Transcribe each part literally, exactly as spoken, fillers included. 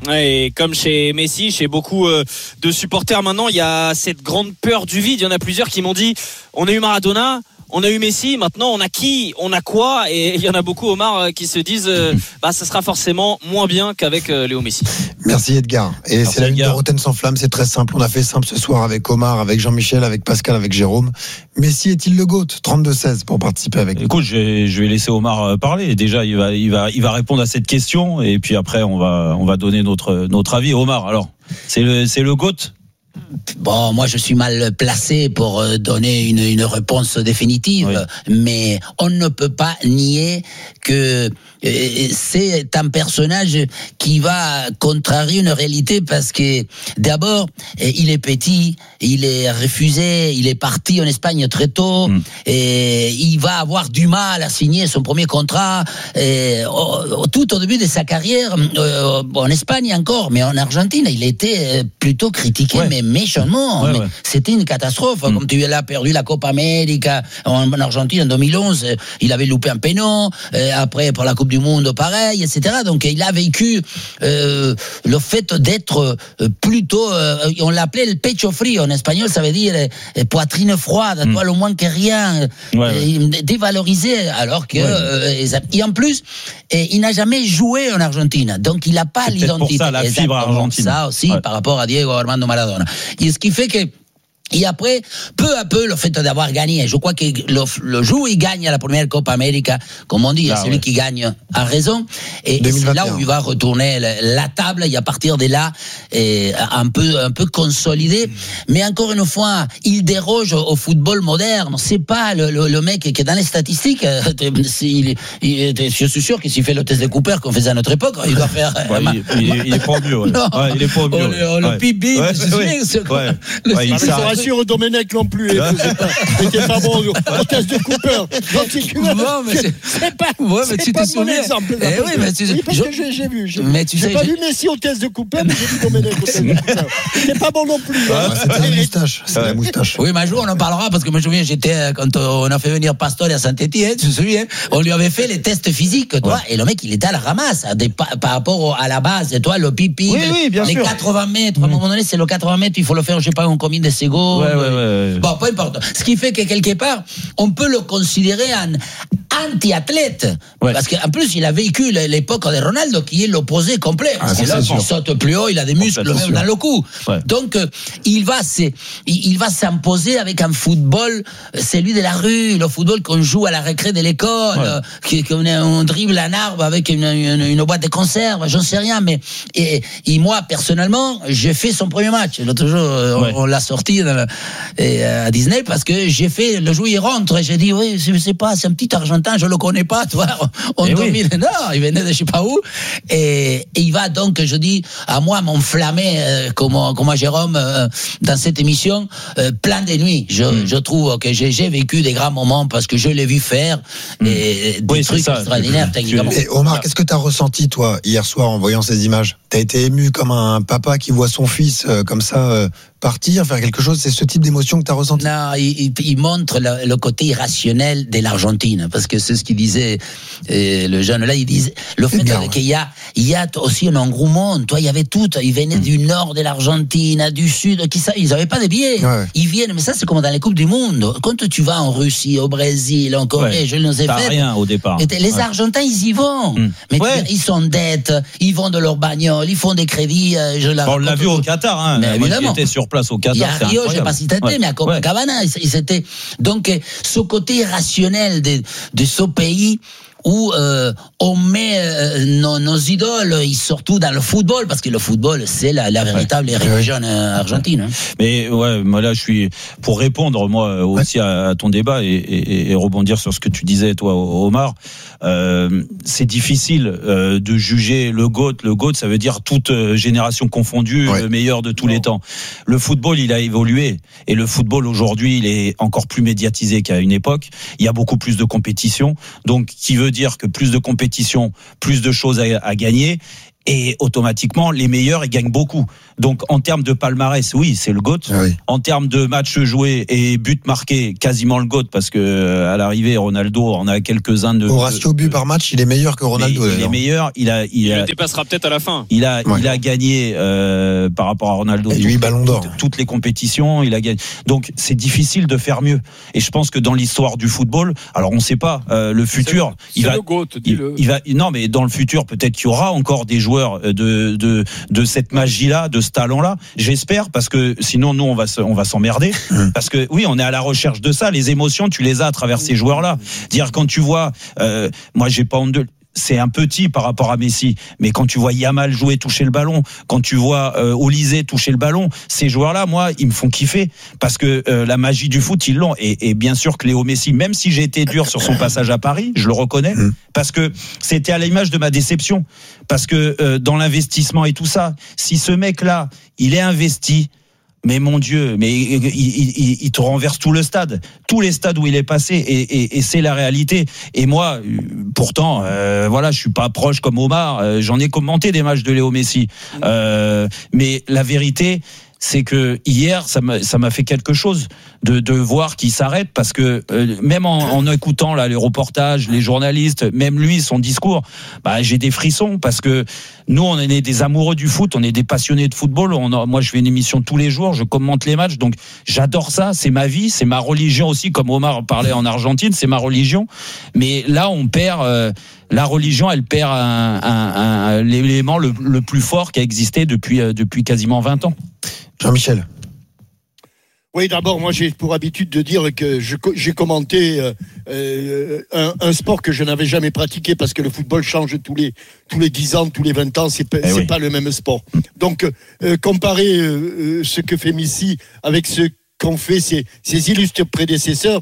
Et comme chez Messi, chez beaucoup de supporters maintenant, il y a cette grande peur du vide. Il y en a plusieurs qui m'ont dit on a eu Maradona, on a eu Messi, maintenant on a qui, on a quoi? Et il y en a beaucoup, Omar, qui se disent euh, bah ça sera forcément moins bien qu'avec euh, Léo Messi. Merci Edgar. Et Merci c'est la ligne de Edgar. Rotten sans flamme, c'est très simple. On a fait simple ce soir avec Omar, avec Jean-Michel, avec Pascal, avec Jérôme. Messi est-il le GOAT? trente-deux seize pour participer avec nous. Écoute, je vais, je vais laisser Omar parler. Déjà, il va, il va, il va répondre à cette question et puis après, on va, on va donner notre, notre avis. Omar, alors, c'est le, c'est le GOAT? Bon, moi je suis mal placé pour donner une, une réponse définitive, oui. Mais on ne peut pas nier que c'est un personnage qui va contrarier une réalité parce que d'abord il est petit, il est refusé, il est parti en Espagne très tôt, mm. et il va avoir du mal à signer son premier contrat et, tout au début de sa carrière euh, en Espagne encore, mais en Argentine il était plutôt critiqué, ouais. mais méchamment, ouais, mais ouais. C'était une catastrophe. Mm. Comme tu l'as perdu la Copa América en, en Argentine en deux mille onze, il avait loupé un péno, après pour la Coupe du Monde pareil, et cetera. Donc il a vécu euh, le fait d'être plutôt, euh, on l'appelait le pecho frío en espagnol, ça veut dire euh, poitrine froide, mm. toi le moins que rien, ouais, ouais. Euh, dévalorisé, alors que ouais. euh, et en plus et il n'a jamais joué en Argentine, donc il n'a pas c'est l'identité. Pour ça la fibre argentine. Ça aussi, ouais. Par rapport à Diego Armando Maradona. Et ce qui fait que et après, peu à peu, le fait d'avoir gagné, je crois que le, le jour où il gagne la première Copa América, comme on dit, ah, celui ouais. qui gagne a raison. Et, et c'est là où il va retourner la, la table, et à partir de là, et un peu, un peu consolidé. Mais encore une fois, il déroge au, au football moderne. C'est pas le, le, le mec qui est dans les statistiques. Il, il, je suis sûr que s'il fait le test de Cooper qu'on faisait à notre époque, il doit faire. Ouais, ma... il, il, il est pas mieux. Ouais. Ouais, il est pas mieux. On, ouais. on le pipi, ouais, je ouais, sais ouais. Ouais. Ouais, il sûr Domenech non plus, il n'était pas bon au test de Cooper. Non, mais c'est, c'est pas, ouais, mais c'est tu pas te bon souviens. exemple. Eh oui, mais tu, oui, parce je, que j'ai, j'ai vu. J'ai, mais tu j'ai sais, pas j'ai... vu Messi au test de Cooper, mais j'ai vu Domenech au test de Cooper. C'est pas bon non plus. Ah, hein. C'est la moustache. C'est la moustache. Oui, mais un jour on en parlera parce que moi je me souviens, j'étais quand on a fait venir Pastore à Saint-Étienne, tu te souviens, on lui avait fait les tests physiques, toi, ouais. Et le mec il était à la ramasse des, par, par rapport à la base, toi, le pipi, oui, oui, bien les sûr. quatre-vingts mètres. À un moment donné, c'est le quatre-vingts mètres, il faut le faire, je sais pas, en combien de secondes. Ouais, ouais, ouais. Bon, peu importe. Ce qui fait que quelque part, on peut le considérer un anti-athlète. Ouais. Parce qu'en plus, il a vécu l'époque de Ronaldo, qui est l'opposé complet. Ah, parce que là, il saute plus haut, il a des muscles même dans le cou. Ouais. Donc, euh, il va se, il va s'imposer avec un football, celui de la rue, le football qu'on joue à la récré de l'école, ouais. euh, qui, qu'on on dribble un arbre avec une, une, une boîte de conserve, j'en sais rien, mais, et, et moi, personnellement, j'ai fait son premier match. L'autre jour, ouais. on, on l'a sorti dans le, et, à Disney, parce que j'ai fait, le jour il rentre, et j'ai dit, oui, je sais pas, c'est un petit Argentin, je le connais pas, toi, on domine. Oui. Non, il venait de je sais pas où, et, et il va donc, je dis, à moi, m'enflammer, euh, comme, comme à Jérôme, euh, dans cette émission, euh, plein de nuits. Je, mm. je trouve que j'ai, j'ai vécu des grands moments, parce que je l'ai vu faire, mm. et des oui, trucs extraordinaires, techniquement. Et Omar, qu'est-ce que t'as ressenti, toi, hier soir, en voyant ces images? T'as été ému comme un papa qui voit son fils, euh, comme ça, euh, partir, faire quelque chose, c'est ce type d'émotion que tu as ressenti? Non, il, il montre le, le côté irrationnel de l'Argentine, parce que c'est ce qu'il disait, euh, le jeune là, il disait, le fait bien, qu'il y a, il y a aussi un engouement, toi, il y avait tout, ils venaient mmh. du nord de l'Argentine, du sud, qui ça, ils n'avaient pas de billets, ouais. Ils viennent, mais ça c'est comme dans les Coupes du Monde, quand tu vas en Russie, au Brésil, en Corée, ouais. je ne sais pas. T'as rien au départ. Et les ouais. Argentins, ils y vont, mmh. mais ouais. tu, ils sont dettes, ils vont de leur bagnole, ils font des crédits, euh, je la bon, on l'a vu au Qatar, hein, mais moi j'étais sur place au Qatar. Il y a Rio, je sais pas si t'étais, ouais. mais à Copacabana, ouais. c'était donc ce côté irrationnel de, de ce pays où euh, on met euh, nos, nos idoles, surtout dans le football, parce que le football, c'est la, la véritable ouais. religion euh, argentine. Hein. Mais ouais, moi là, je suis pour répondre moi aussi ouais. à, à ton débat et, et, et rebondir sur ce que tu disais, toi, Omar. Euh, c'est difficile euh, de juger le GOAT. Le GOAT, ça veut dire toute euh, génération confondue, ouais. le meilleur de tous non. les temps. Le football, il a évolué, et le football aujourd'hui, il est encore plus médiatisé qu'à une époque. Il y a beaucoup plus de compétition, donc qui veut dire que plus de compétition, plus de choses à, à gagner. Et automatiquement, les meilleurs, ils gagnent beaucoup. Donc, en termes de palmarès, oui, c'est le GOAT. Ah oui. En termes de matchs joués et buts marqués, quasiment le GOAT, parce que à l'arrivée, Ronaldo en a quelques-uns de. Au ratio but par match, il est meilleur que Ronaldo. Il est meilleur. Il a, il, Il a, le dépassera peut-être à la fin. il a, Ouais. il a gagné euh, par rapport à Ronaldo. Et lui, Ballon d'Or. Toutes, toutes les compétitions, il a gagné. Donc, c'est difficile de faire mieux. Et je pense que dans l'histoire du football, alors on ne sait pas, euh, le futur, C'est il va. le GOAT, Il, dis-le. il va, non, mais dans le futur, peut-être qu'il y aura encore des joueurs de de de cette magie-là, de ce talent-là. J'espère, parce que sinon nous on va se, on va s'emmerder. Parce que oui, on est à la recherche de ça. Les émotions, tu les as à travers ces joueurs-là. Dire quand tu vois, euh, moi j'ai pas honte de. C'est un petit par rapport à Messi, mais quand tu vois Yamal jouer, toucher le ballon, quand tu vois euh, Olysée toucher le ballon, ces joueurs-là, moi, ils me font kiffer parce que euh, la magie du foot, ils l'ont. Et, et bien sûr que Léo Messi, même si j'ai été dur sur son passage à Paris, je le reconnais, parce que c'était à l'image de ma déception, parce que euh, dans l'investissement et tout ça, si ce mec-là, il est investi. Mais mon Dieu, mais il, il, il, il te renverse tout le stade, tous les stades où il est passé, et, et, et c'est la réalité. Et moi, pourtant, euh, voilà, je suis pas proche comme Omar. Euh, j'en ai commenté des matchs de Léo Messi, euh, mais la vérité, c'est que hier, ça m'a, ça m'a fait quelque chose de, de voir qu'il s'arrête, parce que euh, même en, en écoutant là les reportages, les journalistes, même lui, son discours, bah, j'ai des frissons, parce que nous, on est des amoureux du foot, on est des passionnés de football. On a, moi, je fais une émission tous les jours, je commente les matchs, donc j'adore ça. C'est ma vie, c'est ma religion aussi, comme Omar parlait en Argentine, c'est ma religion. Mais là, on perd. Euh, la religion, elle perd un, un, un, l'élément le, le plus fort qui a existé depuis, euh, depuis quasiment vingt ans. Jean-Michel. Oui, d'abord, moi, j'ai pour habitude de dire que je, j'ai commenté euh, euh, un, un sport que je n'avais jamais pratiqué, parce que le football change tous les tous les dix ans, tous les vingt ans, c'est, eh c'est oui. pas le même sport. Donc, euh, comparer euh, ce que fait Messi avec ce qu'ont fait ses, ses illustres prédécesseurs,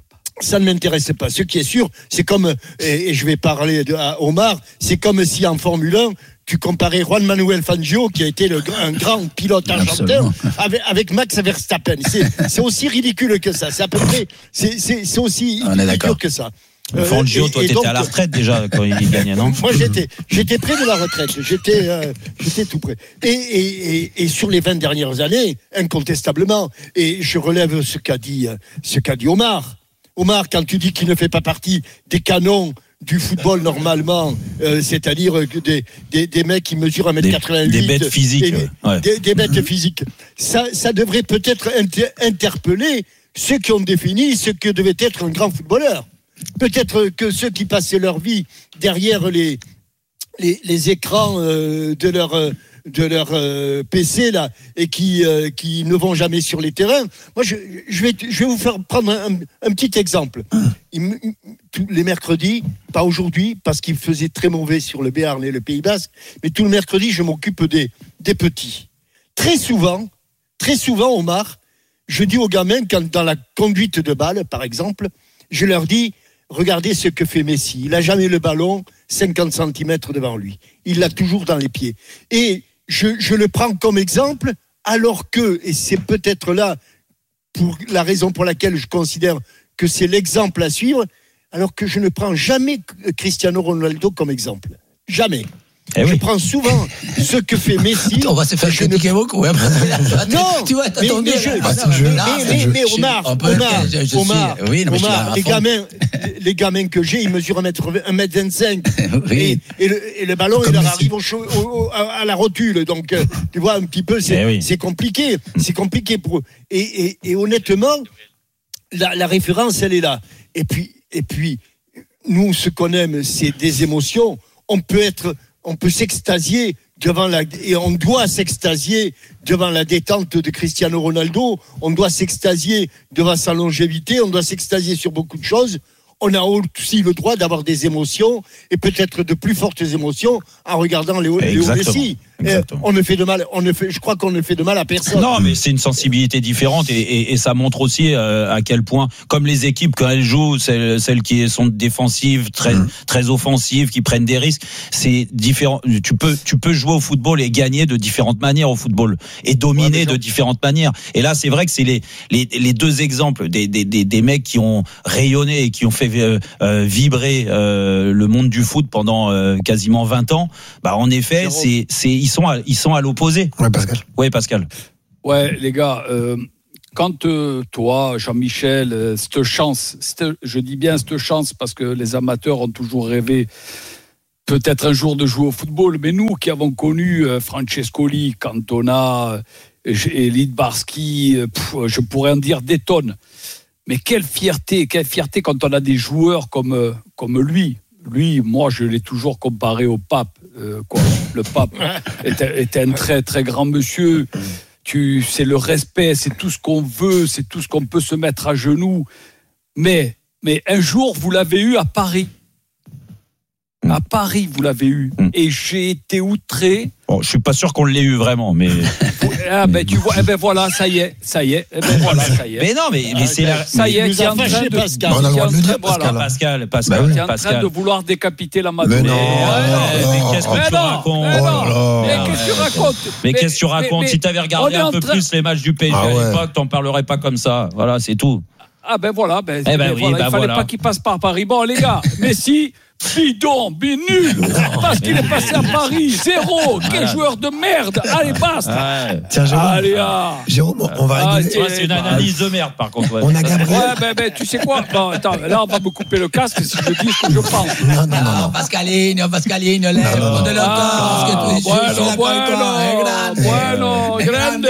ça ne m'intéresse pas. Ce qui est sûr, c'est comme, et, et je vais parler de, à Omar, c'est comme si en Formule un, tu comparais Juan Manuel Fangio, qui a été le, un grand pilote argentin, avec, avec Max Verstappen. C'est, c'est aussi ridicule que ça. C'est à peu près, c'est, c'est, c'est aussi On est ridicule d'accord. que ça. Euh, Fangio, toi, t'étais donc, à la retraite déjà quand il gagnait, non? Moi, j'étais, j'étais près de la retraite. J'étais, euh, j'étais tout près. Et, et, et, et sur les vingt dernières années, incontestablement, et je relève ce qu'a dit, ce qu'a dit Omar. Omar, quand tu dis qu'il ne fait pas partie des canons du football normalement, euh, c'est-à-dire des, des, des mecs qui mesurent un mètre quatre-vingt-huit, des, des bêtes physiques, des, ouais. des, des bêtes physiques, ça, ça devrait peut-être inter- interpeller ceux qui ont défini ce que devait être un grand footballeur. Peut-être que ceux qui passaient leur vie derrière les, les, les écrans euh, de leur... Euh, de leur euh, P C là, et qui euh, qui ne vont jamais sur les terrains. Moi, je, je vais je vais vous faire prendre un, un petit exemple. Il, tous les mercredis, pas aujourd'hui parce qu'il faisait très mauvais sur le Béarn et le Pays Basque, mais tout le mercredi, je m'occupe des des petits. Très souvent, très souvent, Omar, je dis aux gamins, quand dans la conduite de balle, par exemple, je leur dis: regardez ce que fait Messi. Il n'a jamais le ballon cinquante centimètres devant lui. Il l'a toujours dans les pieds. Et je, je le prends comme exemple, alors que, et c'est peut-être là pour la raison pour laquelle je considère que c'est l'exemple à suivre, alors que je ne prends jamais Cristiano Ronaldo comme exemple. Jamais. Eh je oui. prends souvent ce que fait Messi. On va se faire je critiquer ne... beaucoup. Hein. Non, tu vois, t'as mais, ton mais, jeu. je, Ah, mais, jeu. mais, Non, mais, je- mais je- Omar, on peut- Omar, je- je suis- Omar, oui, non, mais je suis Omar à les fond. gamins, les gamins que j'ai, ils mesurent un mètre vingt-cinq. Oui. Et, et, le, et le ballon, Comme il leur Messi. arrive au chaud- au- au- à, à la rotule. Donc, euh, tu vois, un petit peu, c'est, Eh oui. c'est compliqué. C'est compliqué pour eux. Et, et, et honnêtement, la, la référence, elle est là. Et puis, et puis, nous, ce qu'on aime, c'est des émotions. On peut être, on peut s'extasier devant la, et on doit s'extasier devant la détente de Cristiano Ronaldo. On doit s'extasier devant sa longévité. On doit s'extasier sur beaucoup de choses. On a aussi le droit d'avoir des émotions, et peut-être de plus fortes émotions, en regardant Léo, Léo Messi. Exactement. On ne fait de mal, on ne fait, je crois qu'on ne fait de mal à personne. Non, mais c'est une sensibilité différente, et, et, et ça montre aussi euh, à quel point, comme les équipes quand elles jouent, celles, celles qui sont défensives, très mmh. très offensives, qui prennent des risques, c'est différent. Tu peux tu peux jouer au football et gagner de différentes manières au football, et dominer ouais, de différentes manières. Et là, c'est vrai que c'est les les, les deux exemples des, des des des mecs qui ont rayonné et qui ont fait euh, euh, vibrer euh, le monde du foot pendant euh, quasiment vingt ans, bah en effet, c'est, c'est, ils sont à, ils sont à l'opposé. Ouais, Pascal. Ouais, Pascal. Ouais, les gars, euh, quand euh, toi, Jean-Michel, euh, cette chance, cette, je dis bien cette chance parce que les amateurs ont toujours rêvé peut-être un jour de jouer au football, mais nous qui avons connu euh, Francescoli, Cantona euh, et Lidbarski, euh, pff, je pourrais en dire des tonnes. Mais quelle fierté, quelle fierté quand on a des joueurs comme, euh, comme lui. Lui, moi, je l'ai toujours comparé au pape. Euh, quoi. Le pape était, était un très, très grand monsieur. Tu, c'est le respect, c'est tout ce qu'on veut, c'est tout ce qu'on peut se mettre à genoux. Mais, mais un jour, vous l'avez eu à Paris. À Paris, vous l'avez eu. Mm. Et j'ai été outré. Bon, je suis pas sûr qu'on l'ait eu vraiment, mais. Ah ben tu vois, eh ben voilà, ça y est, ça y est, eh ben voilà, ça y est. Mais non, mais, mais c'est la. Ça y est, qui est en train de. Pascal. On a le droit de le dire, Pascal. Pascal, Pascal, bah oui. Qui est en Pascal. train de vouloir décapiter la Madonna. Mais non. Mais qu'est-ce que tu racontes? Mais qu'est-ce que tu racontes? Mais qu'est-ce que tu racontes? Si t'avais regardé un peu plus les matchs du P S G à l'époque, t'en parlerais pas comme ça. Voilà, c'est tout. Ah ben voilà, ben, eh ben ben oui, voilà, ben il fallait voilà. pas qu'il passe par Paris. Bon les gars, Messi, bidon, bin nul, parce qu'il est passé à Paris, zéro, quel voilà. joueur de merde, allez basta. Ouais. Tiens Jérôme, allez, ah. Jérôme, on va ah, rigoler. C'est une analyse de merde par contre. Ouais. On a Gabriel. Ouais ben, ben tu sais quoi, bon, attends, là on va me couper le casque si je dis ce que je pense. Non non non, non. Pascaline, Pascaline, lève de ah, bueno, bueno, bueno, grande.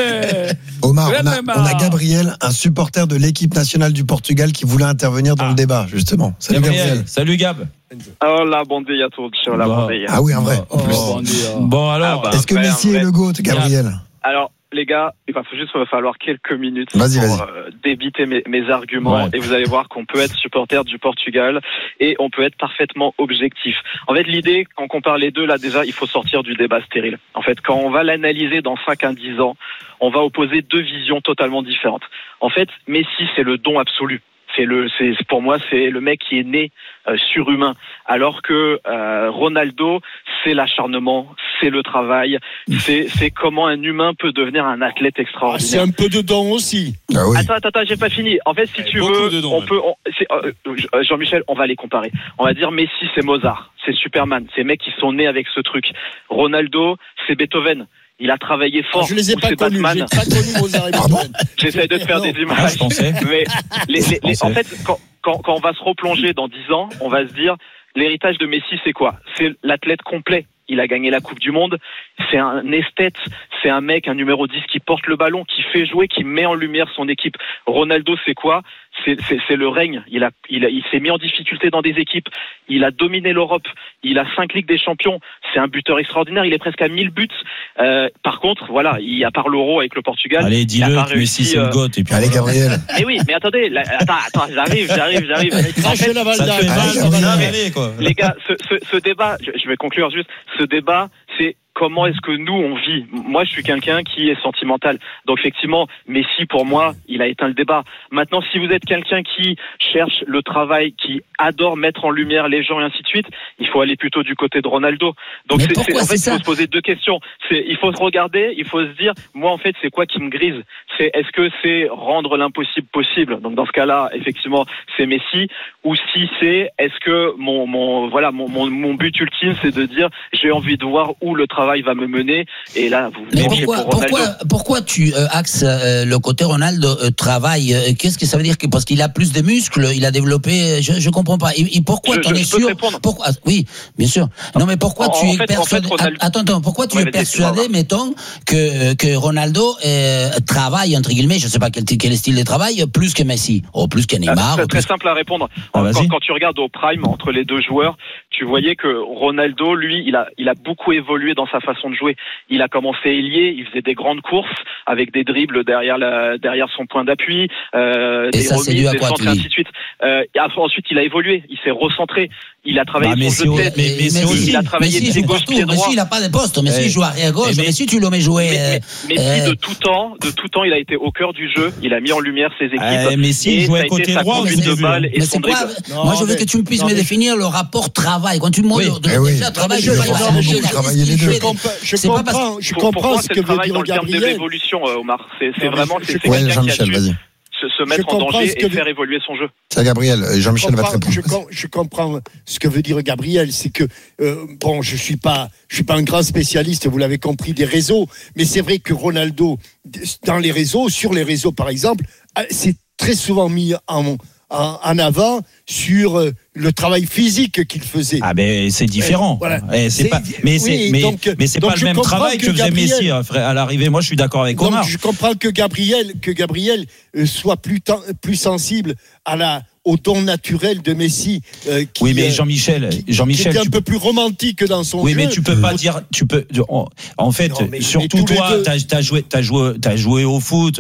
Omar, on a, on a Gabriel, un supporter de l'équipe nationale du Portugal qui voulait intervenir dans ah. le débat, justement. Salut Gabriel. Gabriel. Salut Gab. Hola, bon dia a todos. Hola, bon dia. Ah oui, un vrai. Oh, bon, bon alors, ah bah, est-ce que Messi est le GOAT, Gabriel? Alors, les gars, il va juste va falloir quelques minutes vas-y, pour vas-y. Euh, débiter mes, mes arguments ouais. et vous allez voir qu'on peut être supporter du Portugal et on peut être parfaitement objectif. En fait, l'idée, quand on compare les deux, là déjà, il faut sortir du débat stérile. En fait, quand on va l'analyser dans cinq à dix ans, on va opposer deux visions totalement différentes. En fait, Messi, c'est le don absolu. C'est le, c'est pour moi, c'est le mec qui est né euh, surhumain. Alors que euh, Ronaldo, c'est l'acharnement, c'est le travail, c'est, c'est comment un humain peut devenir un athlète extraordinaire. Ah, c'est un peu de don aussi. Ah oui. Attends, attends, attends, j'ai pas fini. En fait, si tu veux, dedans, on ouais. peut, on, c'est, euh, Jean-Michel, on va les comparer. On va dire Messi, c'est Mozart, c'est Superman, c'est mecs qui sont nés avec ce truc. Ronaldo, c'est Beethoven. Il a travaillé fort. Ah, je les ai pas connus. J'ai pas connu Mozart et Beethoven. J'essaie de te faire des images. Mais les, les, les, en fait, quand, quand, quand on va se replonger dans dix ans, on va se dire, l'héritage de Messi, c'est quoi? C'est l'athlète complet. Il a gagné la Coupe du Monde. C'est un esthète. C'est un mec, un numéro dix qui porte le ballon, qui fait jouer, qui met en lumière son équipe. Ronaldo, c'est quoi? C'est, c'est, c'est le règne. Il a, il a, il s'est mis en difficulté dans des équipes. Il a dominé l'Europe. Il a cinq Ligues des Champions. C'est un buteur extraordinaire. Il est presque à mille buts. Euh, par contre, voilà, il, à part l'Euro avec le Portugal. Allez, dis-le, Messi, c'est le GOAT. Et puis allez, Gabriel. Mais oui, mais attendez, là, attends, attends, j'arrive, j'arrive, j'arrive. En fait, la ça fait mal, allez, quoi. Les gars, ce, ce, ce débat, je, je vais conclure juste. Ce débat, c'est comment est-ce que nous on vit. Moi, je suis quelqu'un qui est sentimental. Donc effectivement, Messi pour moi, il a éteint le débat. Maintenant, si vous êtes quelqu'un qui cherche le travail, qui adore mettre en lumière les gens et ainsi de suite, il faut aller plutôt du côté de Ronaldo. Donc c'est, c'est, en fait, il faut se poser deux questions. C'est, il faut se regarder, il faut se dire, moi en fait, c'est quoi qui me grise? C'est est-ce que c'est rendre l'impossible possible? Donc dans ce cas-là, effectivement, c'est Messi. Ou si c'est est-ce que mon mon voilà mon mon, mon but ultime, c'est de dire j'ai envie de voir où le travail va me mener. Et là, vous. Mais pourquoi pour pourquoi pourquoi tu euh, axes euh, le côté Ronaldo euh, travail euh, Qu'est-ce que ça veut dire? Que parce qu'il a plus de muscles, il a développé. Je je comprends pas. Et, et pourquoi tu en es sûr? Pourquoi? Pourquoi Oui, bien sûr. Non, mais pourquoi en, tu en es fait, persuadé en fait, Ronaldo... Attends, attends. Pourquoi tu ouais, es persuadé, mettons, que que Ronaldo euh, travaille entre guillemets, je sais pas quel quel style de travail, plus que Messi, ou plus que Neymar. C'est très simple à répondre. Ah, quand, quand tu regardes au prime entre les deux joueurs, tu voyais que Ronaldo, lui, il a il a beaucoup évolué dans sa façon de jouer. Il a commencé ailier, il faisait des grandes courses avec des dribbles derrière la, derrière son point d'appui, euh, et des ça, remises, des centres, et ainsi de suite. Euh, et ensuite, il a évolué, il s'est recentré, il a travaillé bah, son jeu de tête, mais, mais, mais il a travaillé pied gauche, pied droit. Messi, il n'a pas de poste, Messi, il joue arrière gauche, mais Messi, tu le mets jouer. Mais Messi, de tout temps, de tout temps, il a été au cœur du jeu, il a mis en lumière ses équipes. Euh, Messi, il jouait côté droit, mais de balle et son dribble. Moi, je veux que tu me puisses me définir le rapport travail. Quand tu me montres déjà travail, je vais travailler les deux. Je comprends, je comprends ce que veut dire Gabriel. Dans le terme de l'évolution, Omar, c'est vraiment c'est quelqu'un qui a su se, se mettre en danger et faire évoluer son jeu. C'est Gabriel. Jean-Michel va te répondre. Je, com- je comprends ce que veut dire Gabriel, c'est que euh, bon, je suis pas, je suis pas un grand spécialiste, vous l'avez compris, des réseaux, mais c'est vrai que Ronaldo, dans les réseaux, sur les réseaux par exemple, c'est très souvent mis en En, en avant sur euh, le travail physique qu'il faisait. Ah ben c'est différent. Et, voilà. Et c'est c'est, pas, mais oui, c'est, mais, donc, mais c'est donc pas le même travail que, que faisait Messi à l'arrivée. Moi je suis d'accord avec Omar. Donc je comprends que Gabriel, que Gabriel euh, soit plus, ten, plus sensible à la au don naturel de Messi. Euh, qui, oui, mais Jean-Michel, qui, Jean-Michel, qui était un tu... peu plus romantique dans son oui, jeu. Oui, mais tu peux pas dire, tu peux. En fait, non, mais, surtout mais toi, t'as, t'as joué, t'as joué, t'as joué au foot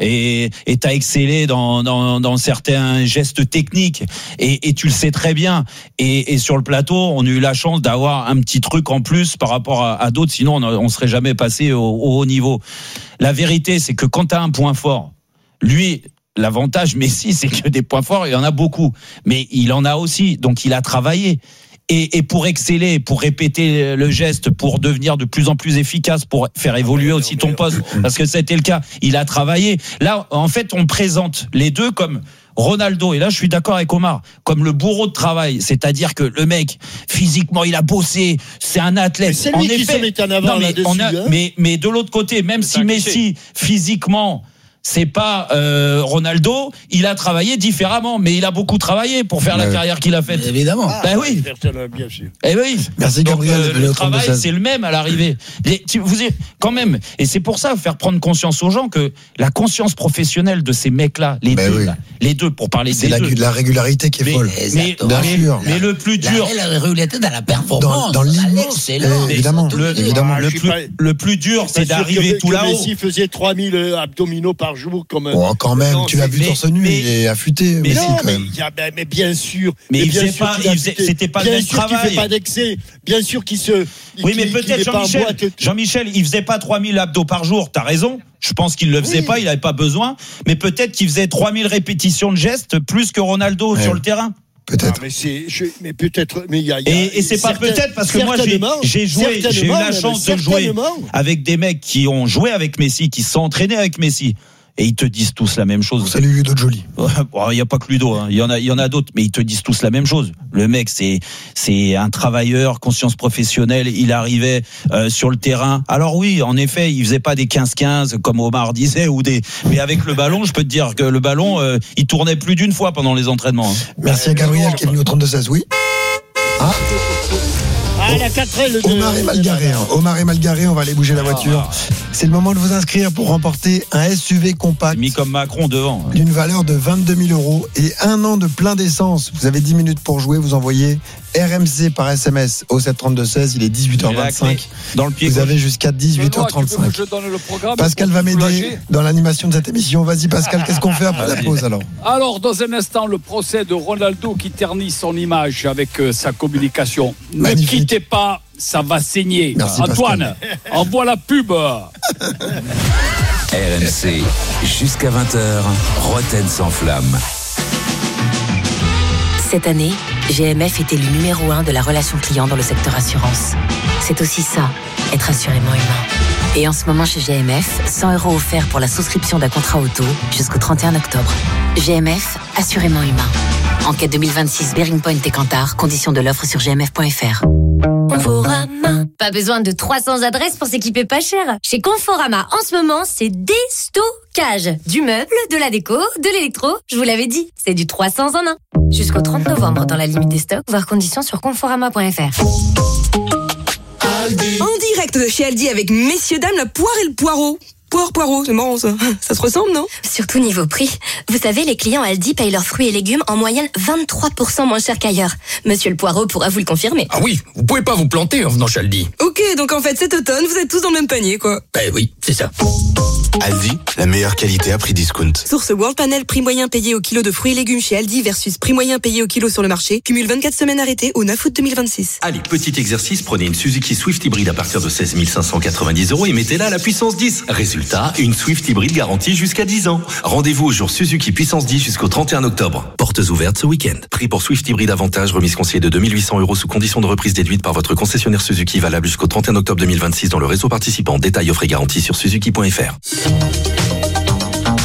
et et t'as excellé dans dans dans certains gestes techniques et et tu le sais très bien. Et et sur le plateau, on a eu la chance d'avoir un petit truc en plus par rapport à, à d'autres. Sinon, on, on serait jamais passé au, au haut niveau. La vérité, c'est que quand t'as un point fort, lui. L'avantage Messi, c'est que des points forts, il y en a beaucoup. Mais il en a aussi. Donc, il a travaillé. Et, et pour exceller, pour répéter le geste, pour devenir de plus en plus efficace, pour faire évoluer aussi ton poste, parce que c'était le cas, il a travaillé. Là, en fait, on présente les deux comme Ronaldo, et là je suis d'accord avec Omar, comme le bourreau de travail, c'est-à-dire que le mec, physiquement, il a bossé, c'est un athlète. Mais c'est lui en qui effet, se met en avant non, mais, là-dessus. on a, hein. mais, mais de l'autre côté, même c'est si Messi, physiquement, c'est pas euh, Ronaldo, il a travaillé différemment, mais il a beaucoup travaillé pour faire ouais. la carrière qu'il a faite. Évidemment. Ah, ben oui. Bien sûr. Eh oui. Merci Donc, Gabriel. euh, le travail, c'est le même à l'arrivée. Et, tu, vous êtes, quand même, et c'est pour ça faire prendre conscience aux gens que la conscience professionnelle de ces mecs-là, les ben deux, oui. là, les deux, pour parler c'est des la, deux. la régularité qui est mais, folle. Mais, bien mais, sûr. Mais le plus dur, la, la régularité dans la performance, dans, dans l'excellence, évidemment. Le, évidemment. Le, plus, le plus dur, c'est d'arriver tout là-haut. Messi faisait trois mille abdominaux par jour, comme. Oh, quand même, non, tu l'as vu torse nu, il est affûté. Mais Messi, non, quand mais, même. y a, mais bien sûr. Mais, mais il bien faisait sûr pas, il faisait, c'était pas le même travail. Bien sûr qu'il fait pas d'excès. Bien sûr qu'il se. Oui, mais peut-être Jean-Michel, Jean-Michel, il faisait pas trois mille abdos par jour. T'as raison. Je pense qu'il le faisait oui. pas, il avait pas besoin. Mais peut-être qu'il faisait trois mille répétitions de gestes plus que Ronaldo ouais. sur le terrain. Peut-être. Ah, mais c'est, je, mais peut-être, mais il y a. Y a et, et c'est pas peut-être parce que moi j'ai, j'ai joué, j'ai eu la chance de jouer avec des mecs qui ont joué avec Messi, qui se sont entraînés avec Messi. Et ils te disent tous la même chose. Salut Ludo Joly. Il n'y a pas que Ludo, hein. il y en a, il y en a d'autres, mais ils te disent tous la même chose. Le mec, c'est, c'est un travailleur, conscience professionnelle. Il arrivait euh, sur le terrain. Alors oui, en effet, il faisait pas des quinze quinze comme Omar disait, ou des. Mais avec le ballon, je peux te dire que le ballon, euh, il tournait plus d'une fois pendant les entraînements. Hein. Merci à Gabriel qui est venu au trente-deux seize. Oui. Ah. Ah, la quatrelle de... Omar est mal garé. Hein. Omar est mal garé. On va aller bouger la voiture. C'est le moment de vous inscrire pour remporter un S U V compact. Mis comme Macron devant. D'une valeur de vingt-deux mille euros et un an de plein d'essence. Vous avez dix minutes pour jouer. Vous envoyez R M C par S M S au sept trente-deux seize. Il est dix-huit heures vingt-cinq. Dans le pied. Vous avez jusqu'à dix-huit heures trente-cinq. Pascal va m'aider dans l'animation de cette émission. Vas-y Pascal, qu'est-ce qu'on fait après la pause alors ? Alors dans un instant, le procès de Ronaldo qui ternit son image avec euh, sa communication. Magnifique. Ne quittez pas, ça va saigner. Merci, Antoine, envoie la pub. R M C, jusqu'à vingt heures, Roten sans flamme. Cette année, G M F est élu numéro un de la relation client dans le secteur assurance. C'est aussi ça, être assurément humain. Et en ce moment chez G M F, cent euros offerts pour la souscription d'un contrat auto jusqu'au trente et un octobre. G M F, assurément humain. Enquête deux mille vingt-six, Bearing Point et Kantar, conditions de l'offre sur g m f point f r. Conforama. Pas besoin de trois cents adresses pour s'équiper pas cher. Chez Conforama, en ce moment, c'est déstockage. Du meuble, de la déco, de l'électro. Je vous l'avais dit, c'est du trois cents en un. Jusqu'au trente novembre, dans la limite des stocks, voir conditions sur conforama point f r. En direct de chez Aldi avec messieurs dames, la poire et le poireau. Poire, poireau, c'est marrant ça. Ça se ressemble, non ? Surtout niveau prix. Vous savez, les clients Aldi payent leurs fruits et légumes en moyenne vingt-trois pour cent moins cher qu'ailleurs. Monsieur le poireau pourra vous le confirmer. Ah oui, vous pouvez pas vous planter en venant chez Aldi. Ok, donc en fait cet automne, vous êtes tous dans le même panier, quoi. Ben oui, c'est ça. Aldi, la meilleure qualité à prix discount. Source World Panel, prix moyen payé au kilo de fruits et légumes chez Aldi versus prix moyen payé au kilo sur le marché. Cumule vingt-quatre semaines arrêtées au neuf août deux mille vingt-six. Allez, petit exercice, prenez une Suzuki Swift hybride à partir de seize mille cinq cent quatre-vingt-dix euros et mettez-la à la puissance dix. Résultat, une Swift hybride garantie jusqu'à dix ans. Rendez-vous au jour Suzuki puissance dix jusqu'au trente et un octobre. Portes ouvertes ce week-end. Prix pour Swift hybride avantage, remise conseillée de deux mille huit cents euros sous condition de reprise déduite par votre concessionnaire Suzuki, valable jusqu'au trente et un octobre deux mille vingt-six dans le réseau participant. Détails offre et garantie sur suzuki point f r.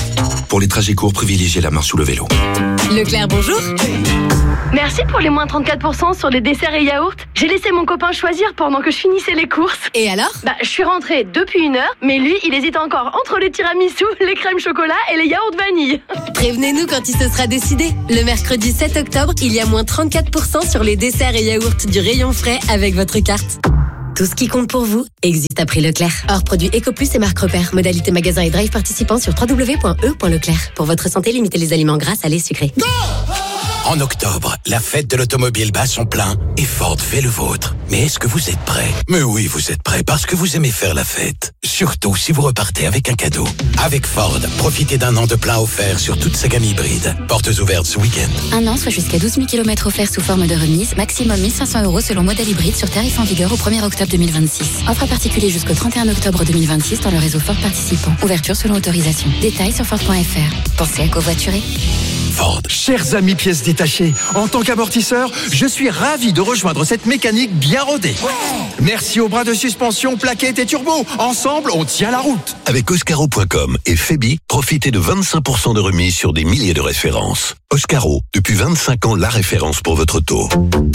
Pour les trajets courts, privilégiez la marche ou le vélo. Leclerc, bonjour. Merci pour les moins trente-quatre pour cent sur les desserts et yaourts. J'ai laissé mon copain choisir pendant que je finissais les courses. Et alors ? Bah, je suis rentrée depuis une heure, mais lui, il hésite encore entre les tiramisu, les crèmes chocolat et les yaourts vanille. Prévenez-nous quand il se sera décidé. Le mercredi sept octobre, il y a moins trente-quatre pour cent sur les desserts et yaourts du rayon frais avec votre carte. Tout ce qui compte pour vous existe à prix Leclerc. Hors produits Ecoplus et marque repère. Modalité magasin et drive participant sur w w w point e point leclerc. Pour votre santé, limitez les aliments gras, salés, sucrés. Go! En octobre, la fête de l'automobile bat son plein et Ford fait le vôtre. Mais est-ce que vous êtes prêts ? Mais oui, vous êtes prêts parce que vous aimez faire la fête. Surtout si vous repartez avec un cadeau. Avec Ford, profitez d'un an de plein offert sur toute sa gamme hybride. Portes ouvertes ce week-end. Un an, soit jusqu'à douze mille kilomètres offerts sous forme de remise. Maximum mille cinq cents euros selon modèle hybride sur tarif en vigueur au premier octobre deux mille vingt-six. Offre à particulier jusqu'au trente et un octobre deux mille vingt-six dans le réseau Ford participant. Ouverture selon autorisation. Détails sur Ford point F R. Pensez à covoiturer. Ford. Chers amis pièces détachées, en tant qu'amortisseur, je suis ravi de rejoindre cette mécanique bien rodée. Merci aux bras de suspension, plaquettes et turbo. Ensemble, on tient la route. Avec Oscaro point com et Febi, profitez de vingt-cinq pour cent de remise sur des milliers de références. Oscaro, depuis vingt-cinq ans, la référence pour votre auto.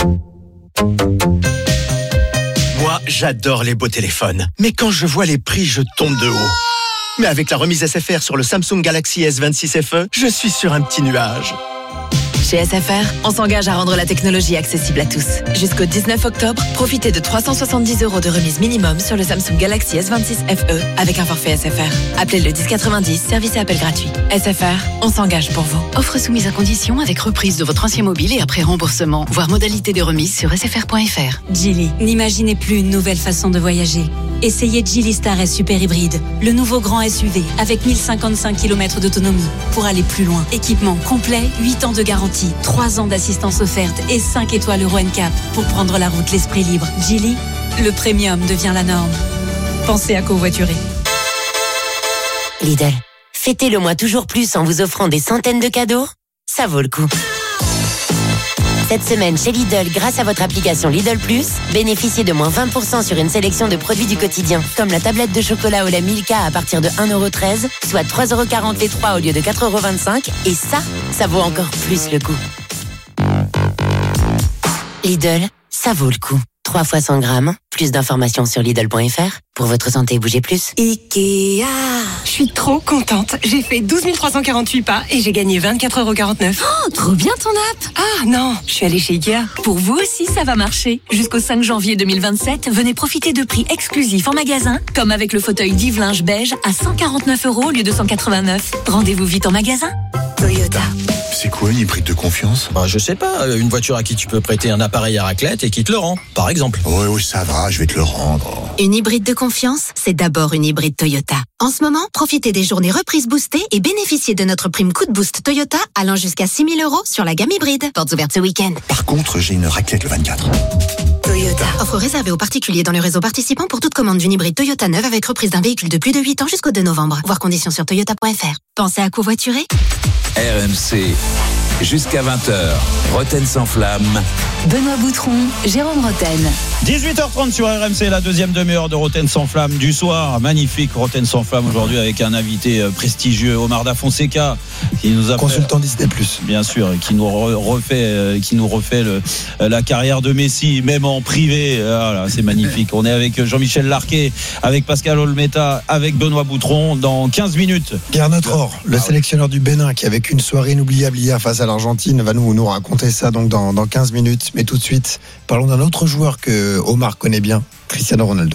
Moi, j'adore les beaux téléphones. Mais quand je vois les prix, je tombe de haut. Mais avec la remise S F R sur le Samsung Galaxy S vingt-six F E, je suis sur un petit nuage. Chez S F R, on s'engage à rendre la technologie accessible à tous. Jusqu'au dix-neuf octobre, profitez de trois cent soixante-dix euros de remise minimum sur le Samsung Galaxy S vingt-six F E avec un forfait S F R. Appelez le dix quatre-vingt-dix, service et appel gratuit. S F R, on s'engage pour vous. Offre soumise à condition avec reprise de votre ancien mobile et après remboursement. Voir modalité de remise sur s f r point f r. Geely, n'imaginez plus une nouvelle façon de voyager. Essayez Geely Star S Super Hybride, le nouveau grand S U V avec mille cinquante-cinq kilomètres d'autonomie pour aller plus loin. Équipement complet, huit ans de garantie, trois ans d'assistance offerte et cinq étoiles Euro N C A P pour prendre la route l'esprit libre. Geely, le premium devient la norme. Pensez à covoiturer. Lidl, fêtez le mois toujours plus en vous offrant des centaines de cadeaux. Ça vaut le coup. Cette semaine, chez Lidl, grâce à votre application Lidl Plus, bénéficiez de moins vingt pour cent sur une sélection de produits du quotidien, comme la tablette de chocolat au lait Milka à partir de un euro treize, soit trois euros quarante les trois au lieu de quatre euros vingt-cinq. Et ça, ça vaut encore plus le coup. Lidl, ça vaut le coup. trois fois cent grammes. Plus d'informations sur Lidl point F R. Pour votre santé, bougez plus. Ikea. Je suis trop contente. J'ai fait douze mille trois cent quarante-huit pas et j'ai gagné vingt-quatre euros quarante-neuf. Oh, trop bien ton app. Ah non, je suis allée chez Ikea. Pour vous aussi, ça va marcher. Jusqu'au cinq janvier deux mille vingt-sept, venez profiter de prix exclusifs en magasin, comme avec le fauteuil Div linge beige à cent quarante-neuf euros au lieu de cent quatre-vingt-neuf. Rendez-vous vite en magasin. Toyota. C'est quoi une hybride de confiance ? Bah, je sais pas, une voiture à qui tu peux prêter un appareil à raclette et qui te le rend, par exemple. Oui, oui, ça va, je vais te le rendre. Une hybride de confiance, c'est d'abord une hybride Toyota. En ce moment, profitez des journées reprises boostées et bénéficiez de notre prime coup de boost Toyota allant jusqu'à six mille euros sur la gamme hybride. Portes ouvertes ce week-end. Par contre, j'ai une raclette le vingt-quatre. Toyota. Offre réservée aux particuliers dans le réseau participant pour toute commande d'une hybride Toyota neuve avec reprise d'un véhicule de plus de huit ans jusqu'au deux novembre. Voir conditions sur toyota point f r. Pensez à covoiturer. R M C, jusqu'à vingt heures, Roten sans flamme. Benoît Boutron, Jérôme Roten. dix-huit heures trente sur R M C, la deuxième demi-heure de Roten sans flamme du soir. Magnifique Roten sans flamme aujourd'hui avec un invité prestigieux, Omar Da Fonseca, qui nous a consultant Disney plus, bien sûr, qui nous refait, qui nous refait le, la carrière de Messi, même en privé. Voilà, c'est magnifique. On est avec Jean-Michel Larquet, avec Pascal Olmeta, avec Benoît Boutron dans quinze minutes. Gernot Rohr, le ah, sélectionneur du Bénin, qui avec une soirée inoubliable hier face à l'Argentine, va nous, nous raconter ça donc dans, dans quinze minutes. Mais tout de suite, parlons d'un autre joueur que Omar connaît bien, Cristiano Ronaldo.